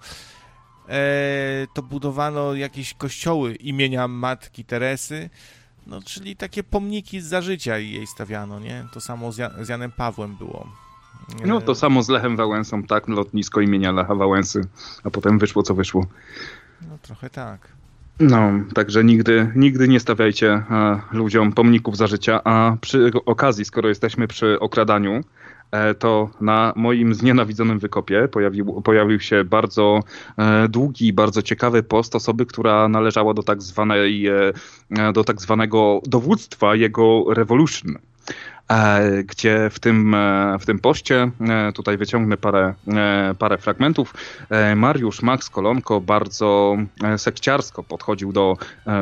e, to budowano jakieś kościoły imienia Matki Teresy, no czyli takie pomniki za życia jej stawiano, nie? To samo z, Jan- z Janem Pawłem było. E... No to samo z Lechem Wałęsą, tak? Lotnisko imienia Lecha Wałęsy, a potem wyszło co wyszło. No trochę tak. No, także nigdy, nigdy nie stawiajcie e, ludziom pomników za życia, a przy okazji, skoro jesteśmy przy okradaniu, e, to na moim znienawidzonym wykopie pojawił, pojawił się bardzo e, długi, bardzo ciekawy post osoby, która należała do tak zwanej, e, do tak zwanego dowództwa jego Revolution. Gdzie w tym, w tym poście, tutaj wyciągnę parę, parę fragmentów, Mariusz Max Kolonko bardzo sekciarsko podchodził do,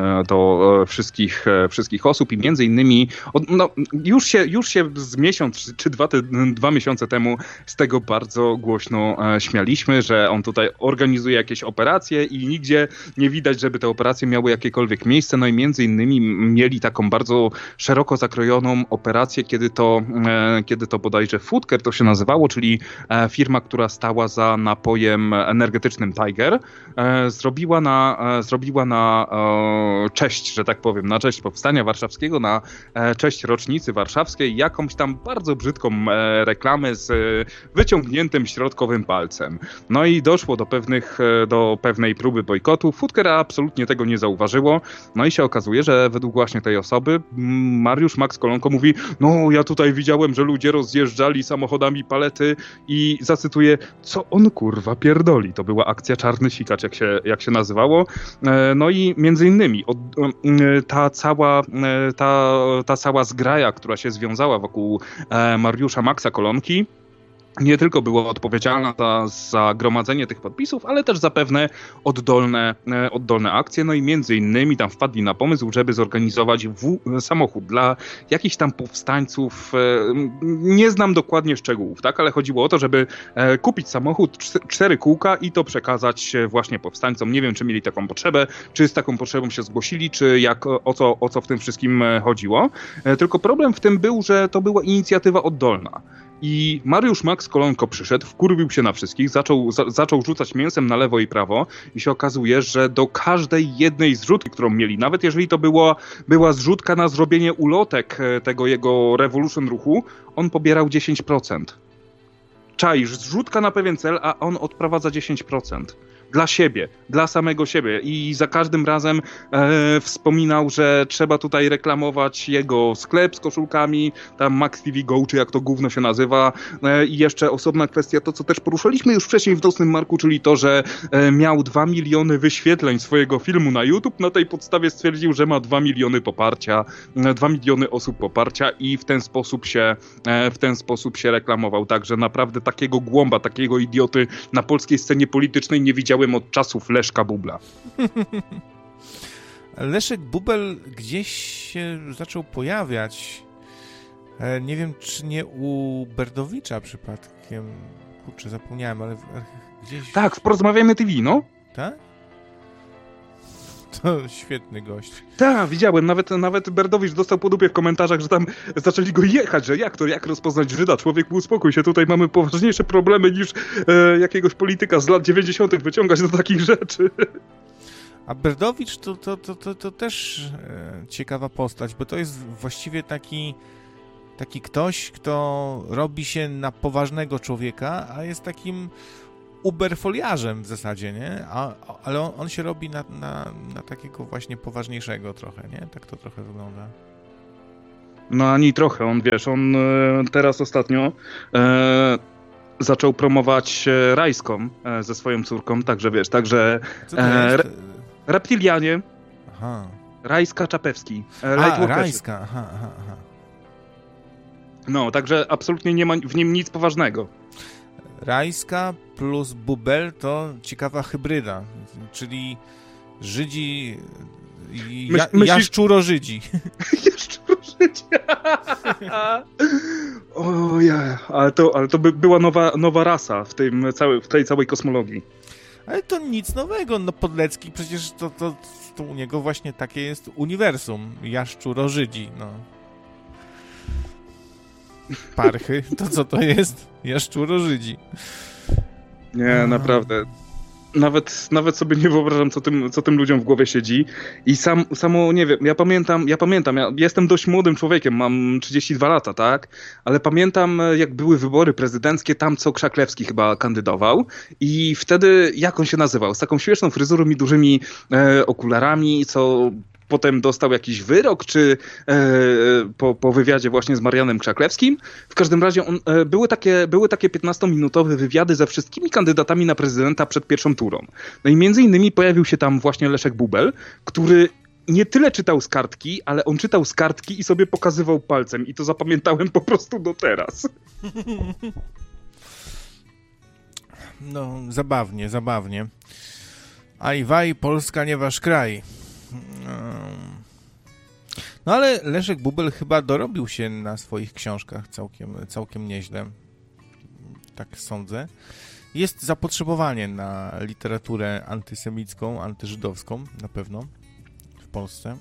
do wszystkich, wszystkich osób i między innymi no, już, się, już się z miesiąc czy dwa, dwa miesiące temu z tego bardzo głośno śmialiśmy, że on tutaj organizuje jakieś operacje i nigdzie nie widać, żeby te operacje miały jakiekolwiek miejsce. No i między innymi mieli taką bardzo szeroko zakrojoną operację, kiedy to, kiedy to bodajże Foodcare to się nazywało, czyli firma, która stała za napojem energetycznym Tiger, zrobiła na, zrobiła na cześć, że tak powiem, na cześć Powstania Warszawskiego, na cześć rocznicy warszawskiej, jakąś tam bardzo brzydką reklamę z wyciągniętym środkowym palcem. No i doszło do pewnych, do pewnej próby bojkotu. Foodcare absolutnie tego nie zauważyło. No i się okazuje, że według właśnie tej osoby Mariusz Max Kolonko mówi, no ja tutaj widziałem, że ludzie rozjeżdżali samochodami palety i zacytuję, co on kurwa pierdoli. To była akcja Czarny Sikacz, jak się, jak się nazywało. No i między innymi od, ta cała ta, ta cała zgraja, która się związała wokół Mariusza Maxa Kolonki, nie tylko była odpowiedzialna za, za gromadzenie tych podpisów, ale też za pewne oddolne, oddolne akcje. No i między innymi tam wpadli na pomysł, żeby zorganizować w, samochód dla jakichś tam powstańców. Nie znam dokładnie szczegółów, tak, ale chodziło o to, żeby kupić samochód, cztery kółka i to przekazać właśnie powstańcom. Nie wiem, czy mieli taką potrzebę, czy z taką potrzebą się zgłosili, czy jak, o co, o co w tym wszystkim chodziło. Tylko problem w tym był, że to była inicjatywa oddolna. I Mariusz Max Kolonko przyszedł, wkurwił się na wszystkich, zaczął, za, zaczął rzucać mięsem na lewo i prawo i się okazuje, że do każdej jednej zrzutki, którą mieli, nawet jeżeli to było, była zrzutka na zrobienie ulotek tego jego Revolution ruchu, on pobierał dziesięć procent. Czaisz, zrzutka na pewien cel, a on odprowadza dziesięć procent. dla siebie, dla samego siebie i za każdym razem e, wspominał, że trzeba tutaj reklamować jego sklep z koszulkami, tam Max T V Go, czy jak to gówno się nazywa. E, I jeszcze osobna kwestia, to co też poruszaliśmy już wcześniej w Nocnym Marku, czyli to, że e, miał dwa miliony wyświetleń swojego filmu na YouTube, na tej podstawie stwierdził, że ma dwa miliony poparcia, e, dwa miliony osób poparcia i w ten sposób się, e, w ten sposób się reklamował. Także naprawdę takiego głąba, takiego idioty na polskiej scenie politycznej nie widziałem od czasów Leszka Bubla. Leszek Bubel gdzieś się zaczął pojawiać. Nie wiem, czy nie u Berdowicza przypadkiem. Kurczę, zapomniałem, ale gdzieś... Tak, w Porozmawiajmy T V, no. Tak? To świetny gość. Tak, widziałem. Nawet, nawet Berdowicz dostał po dupie w komentarzach, że tam zaczęli go jechać, że jak to, jak rozpoznać Żyda? Człowiek, uspokój się, tutaj mamy poważniejsze problemy niż e, jakiegoś polityka z lat dziewięćdziesiątych wyciągać do takich rzeczy. A Berdowicz to, to, to, to, to też e, ciekawa postać, bo to jest właściwie taki, taki ktoś, kto robi się na poważnego człowieka, a jest takim uberfoliarzem w zasadzie, nie? A, ale on, on się robi na, na, na takiego właśnie poważniejszego trochę, nie? Tak to trochę wygląda. No ani trochę, on wiesz, on e, teraz ostatnio e, zaczął promować e, Rajską e, ze swoją córką, także wiesz, także Co to jest? Re, reptilianie, Aha. Rajska Czapewski, e, A, Rajska, aha, aha, aha. No, także absolutnie nie ma w nim nic poważnego. Rajska plus Bubel to ciekawa hybryda, czyli Żydzi, ja, Myśl, jaszczuro-Żydzi. Jaszczuro-Żydzi. O ja, ale to, ale to by była nowa, nowa rasa w, tym całej, w tej całej kosmologii. Ale to nic nowego, no Podlecki przecież to, to, to u niego właśnie takie jest uniwersum, jaszczuro-Żydzi, no. Parchy, to co to jest? Jaszczuro-Żydzi. Nie, naprawdę. Nawet, nawet sobie nie wyobrażam, co tym, co tym ludziom w głowie siedzi. I sam, samo, nie wiem, ja pamiętam, ja pamiętam, ja jestem dość młodym człowiekiem, mam trzydzieści dwa lata, tak? Ale pamiętam, jak były wybory prezydenckie, tam co Krzaklewski chyba kandydował. I wtedy, jak on się nazywał? Z taką śmieszną fryzurą i dużymi e, okularami, co... Potem dostał jakiś wyrok, czy e, po, po wywiadzie właśnie z Marianem Krzaklewskim. W każdym razie on, e, były takie, były takie piętnastominutowe wywiady ze wszystkimi kandydatami na prezydenta przed pierwszą turą. No i między innymi pojawił się tam właśnie Leszek Bubel, który nie tyle czytał z kartki, ale on czytał z kartki i sobie pokazywał palcem. I to zapamiętałem po prostu do teraz. No, zabawnie, zabawnie. Aj, waj, Polska nie wasz kraj. No ale Leszek Bubel chyba dorobił się na swoich książkach całkiem, całkiem nieźle. Tak sądzę. Jest zapotrzebowanie na literaturę antysemicką, antyżydowską na pewno w Polsce.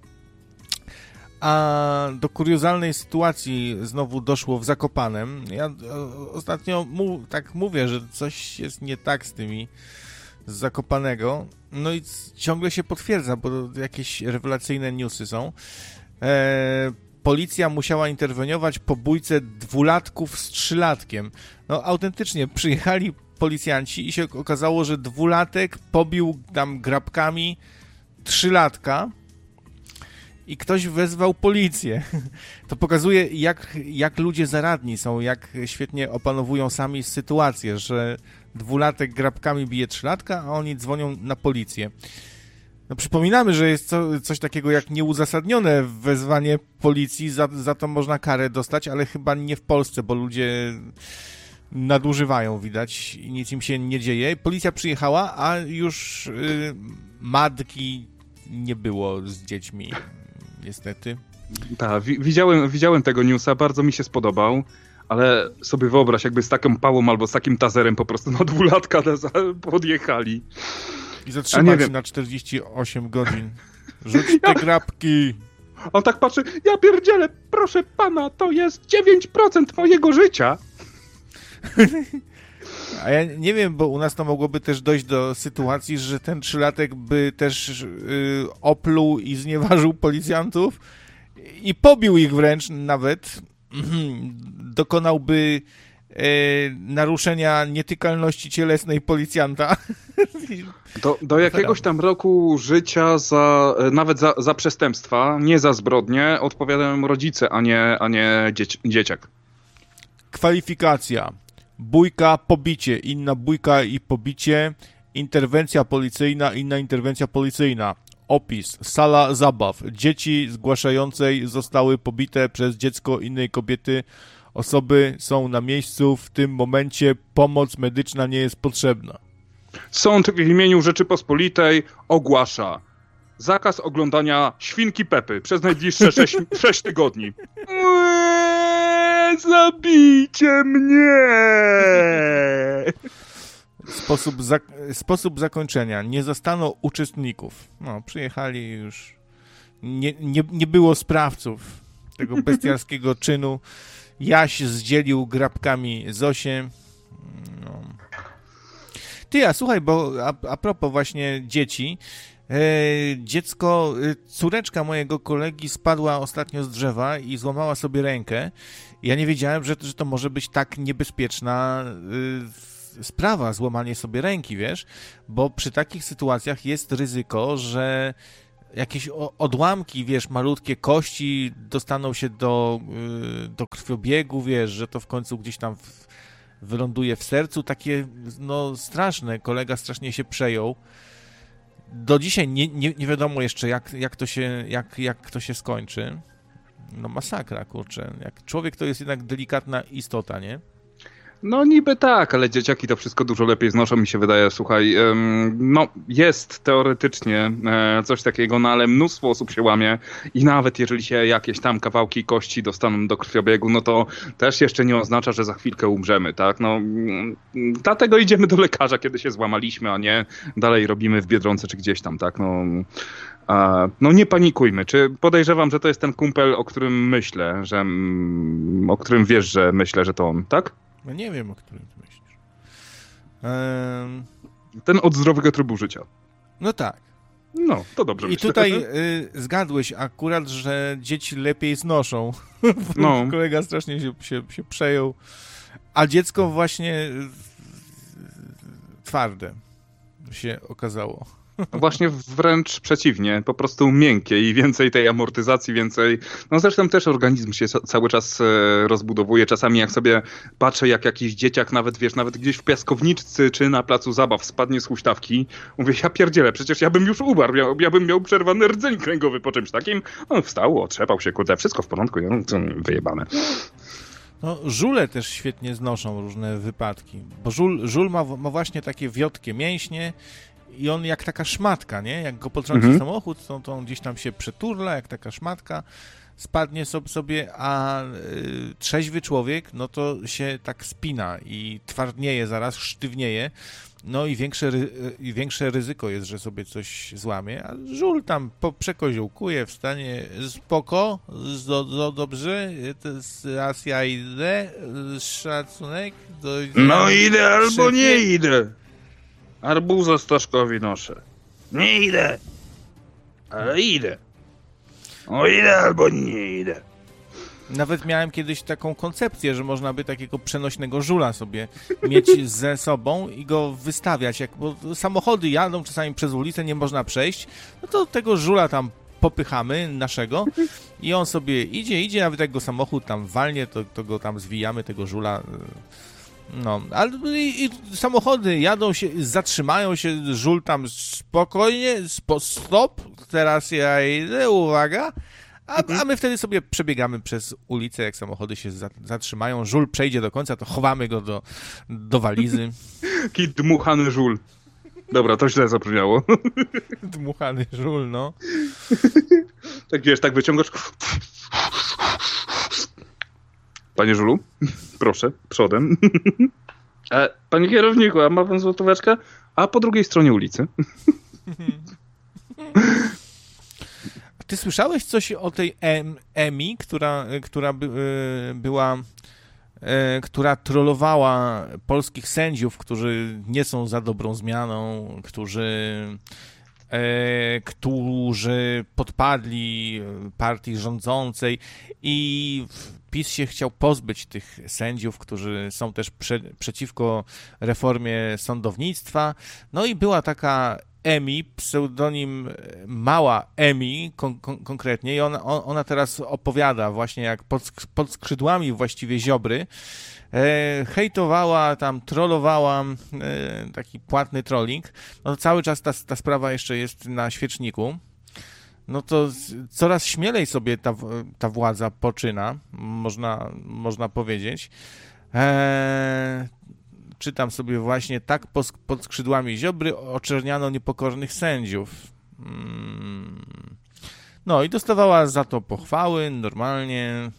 A do kuriozalnej sytuacji znowu doszło w Zakopanem. Ja ostatnio mu, tak mówię, że coś jest nie tak z tymi z Zakopanego. No i ciągle się potwierdza, bo jakieś rewelacyjne newsy są. E, policja musiała interweniować po bójce dwulatków z trzylatkiem. No autentycznie, przyjechali policjanci i się okazało, że dwulatek pobił tam grabkami trzylatka i ktoś wezwał policję. To pokazuje, jak, jak ludzie zaradni są, jak świetnie opanowują sami sytuację, że dwulatek grabkami bije trzylatka, a oni dzwonią na policję. No przypominamy, że jest co, coś takiego jak nieuzasadnione wezwanie policji, za, za to można karę dostać, ale chyba nie w Polsce, bo ludzie nadużywają, widać, i nic im się nie dzieje. Policja przyjechała, a już y, matki nie było z dziećmi, niestety. Tak, widziałem, widziałem tego newsa, bardzo mi się spodobał. Ale sobie wyobraź, jakby z taką pałą albo z takim tazerem po prostu na dwulatka podjechali. I zatrzymać na czterdzieści osiem godzin. Rzuć te grabki. On tak patrzy, ja pierdzielę, proszę pana, to jest dziewięć procent mojego życia. A ja nie wiem, bo u nas to mogłoby też dojść do sytuacji, że ten trzylatek by też yy, opluł i znieważył policjantów i pobił ich wręcz nawet. Dokonałby naruszenia nietykalności cielesnej policjanta. Do, do jakiegoś tam roku życia za, nawet za, za przestępstwa, nie za zbrodnie, odpowiadają rodzice, a nie, a nie dzieci, dzieciak. Kwalifikacja. Bójka, pobicie, inna bójka i pobicie, interwencja policyjna, inna interwencja policyjna. Opis. Sala zabaw. Dzieci zgłaszającej zostały pobite przez dziecko innej kobiety. Osoby są na miejscu. W tym momencie pomoc medyczna nie jest potrzebna. Sąd w imieniu Rzeczypospolitej ogłasza zakaz oglądania Świnki Pepy przez najbliższe sześć, sześć tygodni. Eee, zabijcie mnie! Sposób, za, sposób zakończenia. Nie zastano uczestników. No, przyjechali już. Nie, nie, nie było sprawców tego bestialskiego czynu. Jaś zdzielił grabkami Zosię. No. Ty, a słuchaj, bo a, a propos właśnie dzieci. E, dziecko, córeczka mojego kolegi spadła ostatnio z drzewa i złamała sobie rękę. Ja nie wiedziałem, że, że to może być tak niebezpieczna y, sprawa, złamanie sobie ręki, wiesz? Bo przy takich sytuacjach jest ryzyko, że jakieś odłamki, wiesz, malutkie kości dostaną się do, y, do krwiobiegu, wiesz, że to w końcu gdzieś tam w, wyląduje w sercu. Takie, no, straszne. Kolega strasznie się przejął. Do dzisiaj nie, nie, nie wiadomo jeszcze, jak, jak, to się, jak, jak to się skończy. No masakra, kurczę. Jak człowiek to jest jednak delikatna istota, nie? No niby tak, ale dzieciaki to wszystko dużo lepiej znoszą, mi się wydaje. Słuchaj, no jest teoretycznie coś takiego, no ale mnóstwo osób się łamie i nawet jeżeli się jakieś tam kawałki kości dostaną do krwiobiegu, no to też jeszcze nie oznacza, że za chwilkę umrzemy, tak? No dlatego idziemy do lekarza, kiedy się złamaliśmy, a nie dalej robimy w Biedronce czy gdzieś tam, tak? No... No nie panikujmy. Czy podejrzewam, że to jest ten kumpel, o którym myślę, że o którym wiesz, że myślę, że to on, tak? No nie wiem, o którym ty myślisz. Um... Ten od zdrowego trybu życia. No tak. No, to dobrze I myślę. tutaj y, zgadłeś akurat, że dzieci lepiej znoszą. No. Kolega strasznie się, się, się przejął. A dziecko właśnie twarde się okazało. Właśnie wręcz przeciwnie, po prostu miękkie i więcej tej amortyzacji, więcej... No zresztą też organizm się cały czas rozbudowuje. Czasami jak sobie patrzę, jak jakiś dzieciak nawet, wiesz, nawet gdzieś w piaskowniczce czy na placu zabaw spadnie z huśtawki, mówię, ja pierdzielę, przecież ja bym już umarł, ja, ja bym miał przerwany rdzeń kręgowy po czymś takim. On wstał, otrzepał się, kurde, wszystko w porządku, no, to wyjebane. No, żule też świetnie znoszą różne wypadki, bo żul, żul ma, ma właśnie takie wiotkie mięśnie i on jak taka szmatka, nie? Jak go potrąci mhm. samochód, to, to on gdzieś tam się przeturla, jak taka szmatka, spadnie sobie, a y, trzeźwy człowiek, no to się tak spina i twardnieje zaraz, sztywnieje, no i większe, ry, y, większe ryzyko jest, że sobie coś złamie, a żul tam po, przekoziołkuje, wstanie spoko, do, do, dobrze, teraz ja idę, szacunek. Do, no idę albo szefie. Nie idę. Arbuza Staszkowi noszę. Nie idę. Ale idę. O idę albo nie idę. Nawet miałem kiedyś taką koncepcję, że można by takiego przenośnego żula sobie mieć ze sobą i go wystawiać. Jak, bo samochody jadą czasami przez ulicę, nie można przejść, no to tego żula tam popychamy naszego i on sobie idzie, idzie, nawet jak go samochód tam walnie, to, to go tam zwijamy, tego żula. No, ale i, i samochody jadą się, zatrzymają się, żul tam spokojnie, spo, stop, teraz ja idę, uwaga, a, a my wtedy sobie przebiegamy przez ulicę, jak samochody się zatrzymają, żul przejdzie do końca, to chowamy go do, do walizy. Taki dmuchany żul. Dobra, to źle zabrzmiało. Dmuchany żul, no. Tak wiesz, tak wyciągasz... Panie żulu, proszę, przodem. E, panie kierowniku, a ma pan złotóweczkę? A po drugiej stronie ulicy. Ty słyszałeś coś o tej Emi, która, która by, była, która trollowała polskich sędziów, którzy nie są za dobrą zmianą, którzy e, którzy podpadli partii rządzącej i PiS się chciał pozbyć tych sędziów, którzy są też prze, przeciwko reformie sądownictwa. No i była taka Emi, pseudonim Mała Emi kon, kon, konkretnie i ona, ona teraz opowiada właśnie jak pod, pod skrzydłami właściwie Ziobry e, hejtowała, tam trollowała, e, taki płatny trolling. No cały czas ta, ta sprawa jeszcze jest na świeczniku. No to coraz śmielej sobie ta, ta władza poczyna, można, można powiedzieć. Eee, czytam sobie właśnie, tak pod skrzydłami Ziobry oczerniano niepokornych sędziów. Hmm. No i dostawała za to pochwały, normalnie.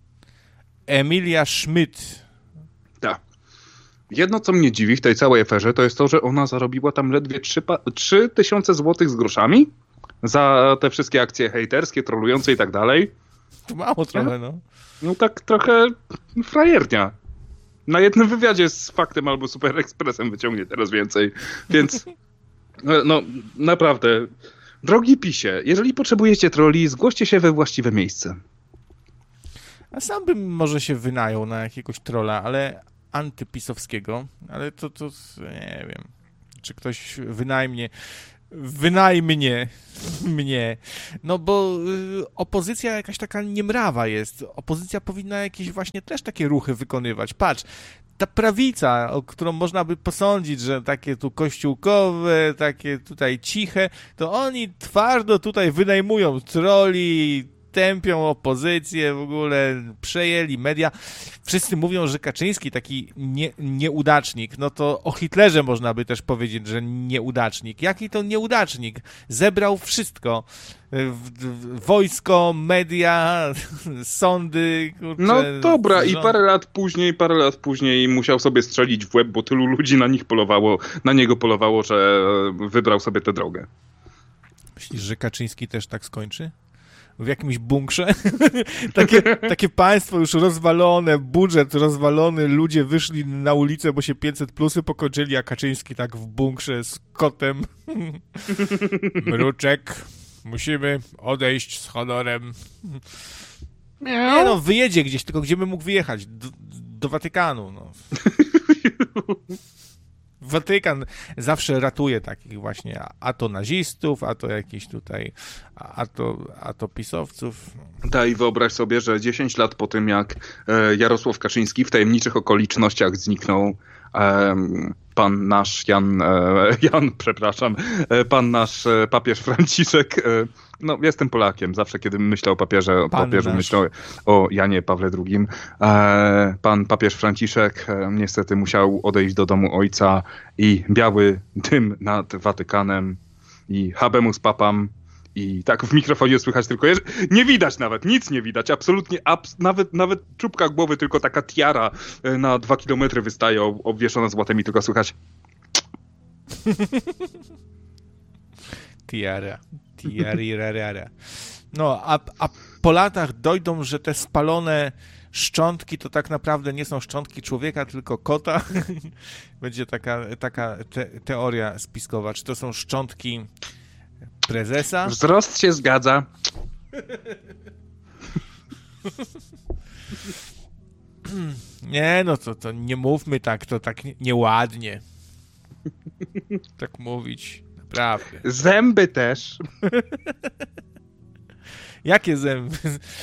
Emilia Schmidt. Tak. Jedno, co mnie dziwi w tej całej aferze, to jest to, że ona zarobiła tam ledwie trzy tysiące złotych z groszami za te wszystkie akcje hejterskie, trollujące i tak dalej. To mało trochę, no. No tak trochę frajernia. Na jednym wywiadzie z Faktem albo Super Expressem wyciągnie teraz więcej. Więc no naprawdę, drogi PiSie, jeżeli potrzebujecie trolli, zgłoście się we właściwe miejsce. A sam bym może się wynajął na jakiegoś trolla, ale antypisowskiego, ale to, to nie wiem, czy ktoś wynajmie wynajmnie mnie, no bo y, opozycja jakaś taka niemrawa jest, opozycja powinna jakieś właśnie też takie ruchy wykonywać. Patrz, ta prawica, o którą można by posądzić, że takie tu kościółkowe, takie tutaj ciche, to oni twardo tutaj wynajmują troli, tępią opozycję, w ogóle przejęli media. Wszyscy mówią, że Kaczyński taki nie, nieudacznik, no to o Hitlerze można by też powiedzieć, że nieudacznik. Jaki to nieudacznik? Zebrał wszystko. W, w, wojsko, media, sądy. Kurczę, no dobra, rząd. I parę lat później, parę lat później musiał sobie strzelić w łeb, bo tylu ludzi na nich polowało, na niego polowało, że wybrał sobie tę drogę. Myślisz, że Kaczyński też tak skończy? W jakimś bunkrze. takie, takie państwo już rozwalone, budżet rozwalony, ludzie wyszli na ulicę, bo się pięćset plusy pokończyli, a Kaczyński tak w bunkrze z kotem. Mruczek, musimy odejść z honorem. Nie no, wyjedzie gdzieś, tylko gdzie by mógł wyjechać? Do, do Watykanu, no. Watykan zawsze ratuje takich właśnie, a to nazistów, a to jakichś tutaj, a to, a to pisowców. Tak, i wyobraź sobie, że dziesięć lat po tym, jak Jarosław Kaczyński w tajemniczych okolicznościach zniknął, pan nasz Jan, Jan, przepraszam, pan nasz papież Franciszek, no jestem Polakiem, zawsze kiedy myślę o papieże, o papieżu nasz. myślę o Janie Pawle drugim. Pan papież Franciszek niestety musiał odejść do domu ojca i biały dym nad Watykanem i habemus papam. I tak w mikrofonie słychać tylko, nie widać nawet, nic nie widać, absolutnie, abs- nawet, nawet czubka głowy, tylko taka tiara na dwa kilometry wystaje obwieszona złotem i tylko słychać. Tiara, tiarirarara. No, a, a po latach dojdą, że te spalone szczątki to tak naprawdę nie są szczątki człowieka, tylko kota. Będzie taka, taka te, teoria spiskowa, czy to są szczątki prezesa. Wzrost się zgadza. Nie, no to, to nie mówmy tak, to tak nieładnie. Tak mówić, naprawdę. Zęby też. Jakie zęby?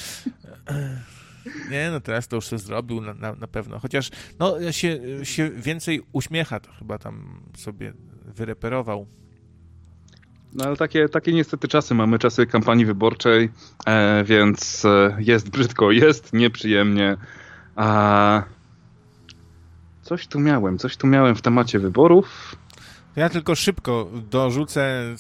Nie, no teraz to już się zrobił na, na, na pewno. Chociaż no się, się więcej uśmiecha, to chyba tam sobie wyreperował. No ale takie, takie niestety czasy, mamy czasy kampanii wyborczej, e, więc jest brzydko, jest nieprzyjemnie. A coś tu miałem, coś tu miałem w temacie wyborów. Ja tylko szybko dorzucę.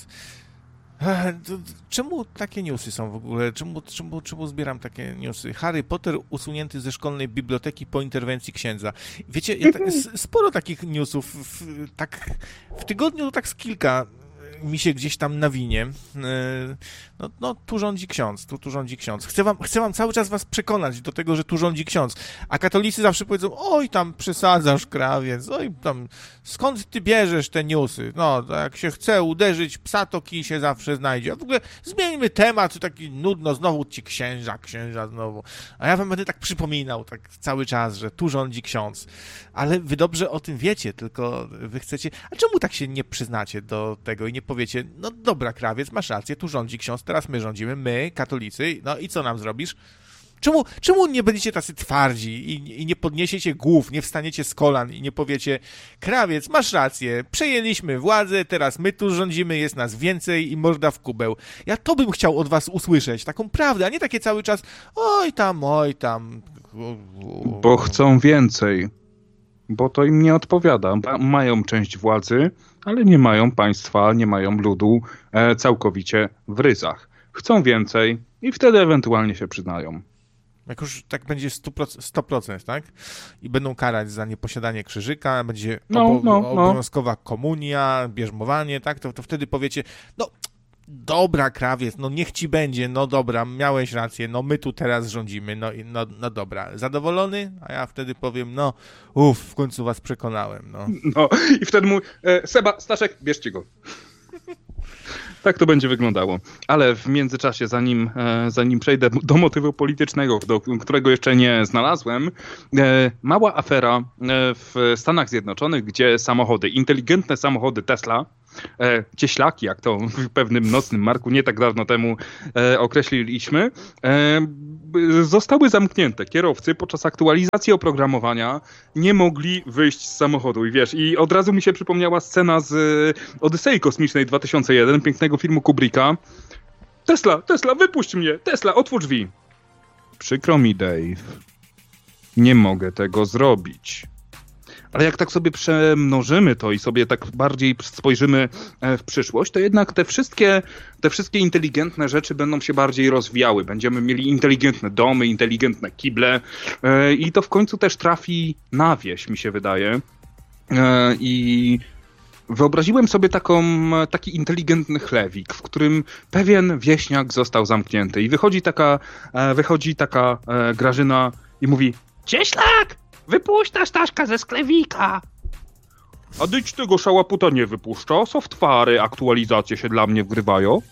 Czemu takie newsy są w ogóle? Czemu, czemu, czemu zbieram takie newsy? Harry Potter usunięty ze szkolnej biblioteki po interwencji księdza. Wiecie, ja tak, sporo takich newsów, w, tak w tygodniu tak z kilka. mi się gdzieś tam nawinie. No, no tu rządzi ksiądz, tu, tu rządzi ksiądz. Chcę wam, chcę wam cały czas was przekonać do tego, że tu rządzi ksiądz. A katolicy zawsze powiedzą, oj tam przesadzasz, krawiec, oj tam, skąd ty bierzesz te newsy? No, jak się chce uderzyć psa, to kij się zawsze znajdzie. A w ogóle zmieńmy temat, taki nudno, znowu ci księża, księża znowu. A ja wam będę tak przypominał tak cały czas, że tu rządzi ksiądz. Ale wy dobrze o tym wiecie, tylko wy chcecie... A czemu tak się nie przyznacie do tego i nie powiecie, no dobra, krawiec, masz rację, tu rządzi ksiądz, teraz my rządzimy, my, katolicy, no i co nam zrobisz? Czemu, czemu nie będziecie tacy twardzi i, i nie podniesiecie głów, nie wstaniecie z kolan i nie powiecie, krawiec, masz rację, przejęliśmy władzę, teraz my tu rządzimy, jest nas więcej i morda w kubeł. Ja to bym chciał od was usłyszeć, taką prawdę, a nie takie cały czas, oj tam, oj tam. Bo chcą więcej. Bo to im nie odpowiada. Mają część władzy, ale nie mają państwa, nie mają ludu e, całkowicie w ryzach. Chcą więcej i wtedy ewentualnie się przyznają. Jak już tak będzie sto procent, tak? I będą karać za nieposiadanie krzyżyka, będzie no, obo- no, no. obowiązkowa komunia, bierzmowanie, tak? To, to wtedy powiecie, no dobra, krawiec, no niech ci będzie, no dobra, miałeś rację, no my tu teraz rządzimy, no, no, no dobra. Zadowolony? A ja wtedy powiem, no uff, w końcu was przekonałem, no. No i wtedy mu, e, Seba, Staszek, bierzcie go. Tak to będzie wyglądało. Ale w międzyczasie, zanim, e, zanim przejdę do motywu politycznego, do którego jeszcze nie znalazłem, e, mała afera e, w Stanach Zjednoczonych, gdzie samochody, inteligentne samochody Tesla, e, cieślaki, jak to w pewnym nocnym marku nie tak dawno temu e, określiliśmy, e, zostały zamknięte. Kierowcy podczas aktualizacji oprogramowania nie mogli wyjść z samochodu. I wiesz, i od razu mi się przypomniała scena z Odysei Kosmicznej dwa tysiące jeden, pięknego filmu Kubricka. Tesla, Tesla, wypuść mnie! Tesla, otwórz drzwi! Przykro mi, Dave. Nie mogę tego zrobić. Ale jak tak sobie przemnożymy to i sobie tak bardziej spojrzymy w przyszłość, to jednak te wszystkie, te wszystkie inteligentne rzeczy będą się bardziej rozwijały. Będziemy mieli inteligentne domy, inteligentne kible i to w końcu też trafi na wieś, mi się wydaje. I wyobraziłem sobie taką, taki inteligentny chlewik, w którym pewien wieśniak został zamknięty i wychodzi taka, wychodzi taka Grażyna i mówi: cieślak! Wypuść ta Staszka ze sklewika. A dyć tego szałaputa nie wypuszcza. Softwary, aktualizacje się dla mnie wgrywają.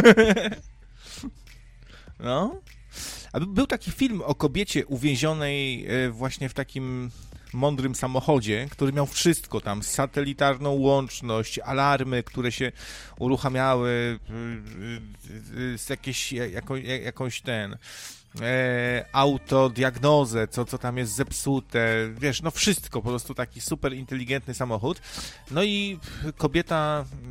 No. A był taki film o kobiecie uwięzionej właśnie w takim mądrym samochodzie, który miał wszystko tam, satelitarną łączność, alarmy, które się uruchamiały, z jakieś, jako, jakąś ten... E, autodiagnozę, co, co tam jest zepsute, wiesz, no wszystko, po prostu taki super inteligentny samochód. No i kobieta e,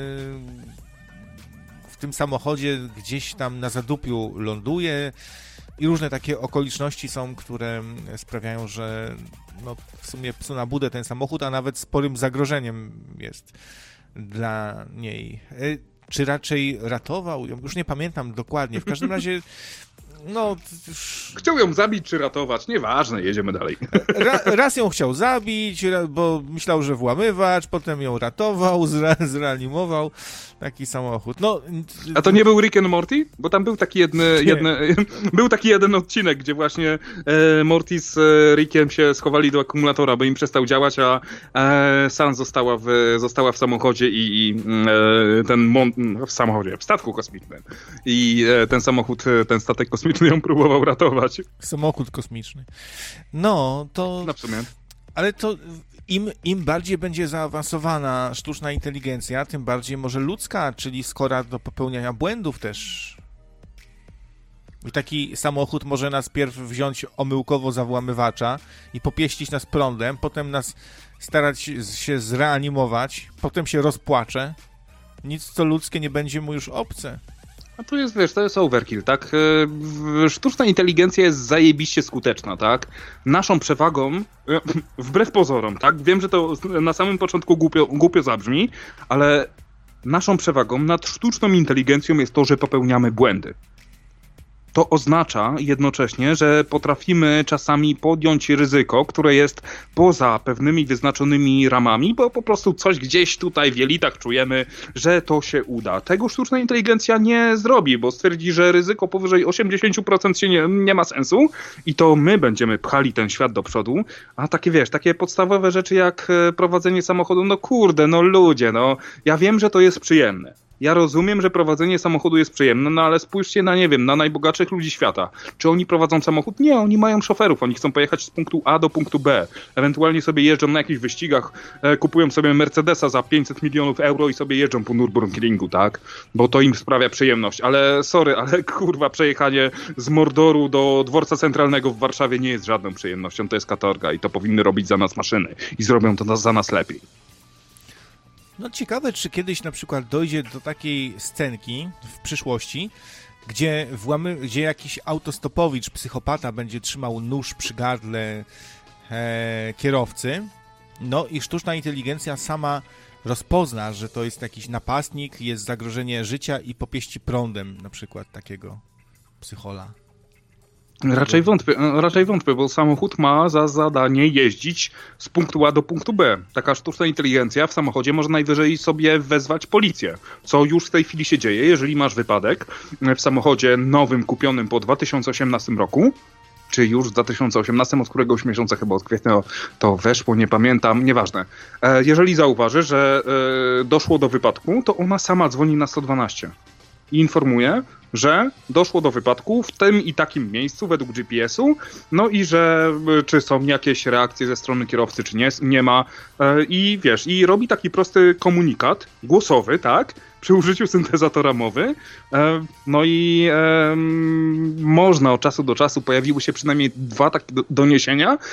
w tym samochodzie gdzieś tam na zadupiu ląduje i różne takie okoliczności są, które sprawiają, że no, w sumie psu na budę ten samochód, a nawet sporym zagrożeniem jest dla niej. E, czy raczej ratował ją? Już nie pamiętam dokładnie. W każdym razie no... Chciał ją zabić czy ratować, nieważne, jedziemy dalej. Ra, raz ją chciał zabić, bo myślał, że włamywacz, potem ją ratował, zre, zreanimował taki samochód. No, a to nie był Rick and Morty? Bo tam był taki jedny, jedny był taki jeden odcinek, gdzie właśnie e, Morty z e, Rickiem się schowali do akumulatora, bo im przestał działać, a e, San została w, została w samochodzie i, i e, ten mon, w samochodzie, w statku kosmicznym. I e, ten samochód, ten statek kosmiczny ją próbował ratować. Samochód kosmiczny. No, to... No w sumie. Ale to im, im bardziej będzie zaawansowana sztuczna inteligencja, tym bardziej może ludzka, czyli skora do popełniania błędów też. I taki samochód może nas pierw wziąć omyłkowo za włamywacza i popieścić nas prądem, potem nas starać się zreanimować, potem się rozpłacze. Nic co ludzkie nie będzie mu już obce. A to jest, wiesz, to jest overkill, tak? Sztuczna inteligencja jest zajebiście skuteczna, tak? Naszą przewagą, wbrew pozorom, tak? Wiem, że to na samym początku głupio, głupio zabrzmi, ale naszą przewagą nad sztuczną inteligencją jest to, że popełniamy błędy. to oznacza jednocześnie, że potrafimy czasami podjąć ryzyko, które jest poza pewnymi wyznaczonymi ramami, bo po prostu coś gdzieś tutaj w jelitach czujemy, że to się uda. Tego sztuczna inteligencja nie zrobi, bo stwierdzi, że ryzyko powyżej osiemdziesiąt procent się nie, nie ma sensu i to my będziemy pchali ten świat do przodu, a takie wiesz, takie podstawowe rzeczy jak prowadzenie samochodu, no kurde, no ludzie, no ja wiem, że to jest przyjemne. Ja rozumiem, że prowadzenie samochodu jest przyjemne, no ale spójrzcie na, nie wiem, na najbogatszych ludzi świata. Czy oni prowadzą samochód? Nie, oni mają szoferów, oni chcą pojechać z punktu A do punktu B. Ewentualnie sobie jeżdżą na jakichś wyścigach, e, kupują sobie Mercedesa za pięćset milionów euro i sobie jeżdżą po Nürburgringu, tak? Bo to im sprawia przyjemność. Ale sorry, ale kurwa, przejechanie z Mordoru do dworca centralnego w Warszawie nie jest żadną przyjemnością, to jest katorga i to powinny robić za nas maszyny i zrobią to za nas lepiej. No ciekawe, czy kiedyś na przykład dojdzie do takiej scenki w przyszłości, gdzie, włamy, gdzie jakiś autostopowicz, psychopata będzie trzymał nóż przy gardle e, kierowcy, no i sztuczna inteligencja sama rozpozna, że to jest jakiś napastnik, jest zagrożenie życia i popieści prądem na przykład takiego psychola. Raczej wątpię, raczej wątpię, bo samochód ma za zadanie jeździć z punktu A do punktu B. Taka sztuczna inteligencja w samochodzie może najwyżej sobie wezwać policję, co już w tej chwili się dzieje. Jeżeli masz wypadek w samochodzie nowym, kupionym po dwa tysiące osiemnastym roku, czy już w dwa tysiące osiemnastym, od któregoś miesiąca chyba od kwietnia to weszło, nie pamiętam, nieważne. Jeżeli zauważy, że doszło do wypadku, to ona sama dzwoni na sto dwanaście i informuje, że doszło do wypadku w tym i takim miejscu według G P S u, no i że czy są jakieś reakcje ze strony kierowcy, czy nie, nie ma. I wiesz, i robi taki prosty komunikat głosowy, tak, przy użyciu syntezatora mowy. No i e, można od czasu do czasu, pojawiły się przynajmniej dwa takie doniesienia,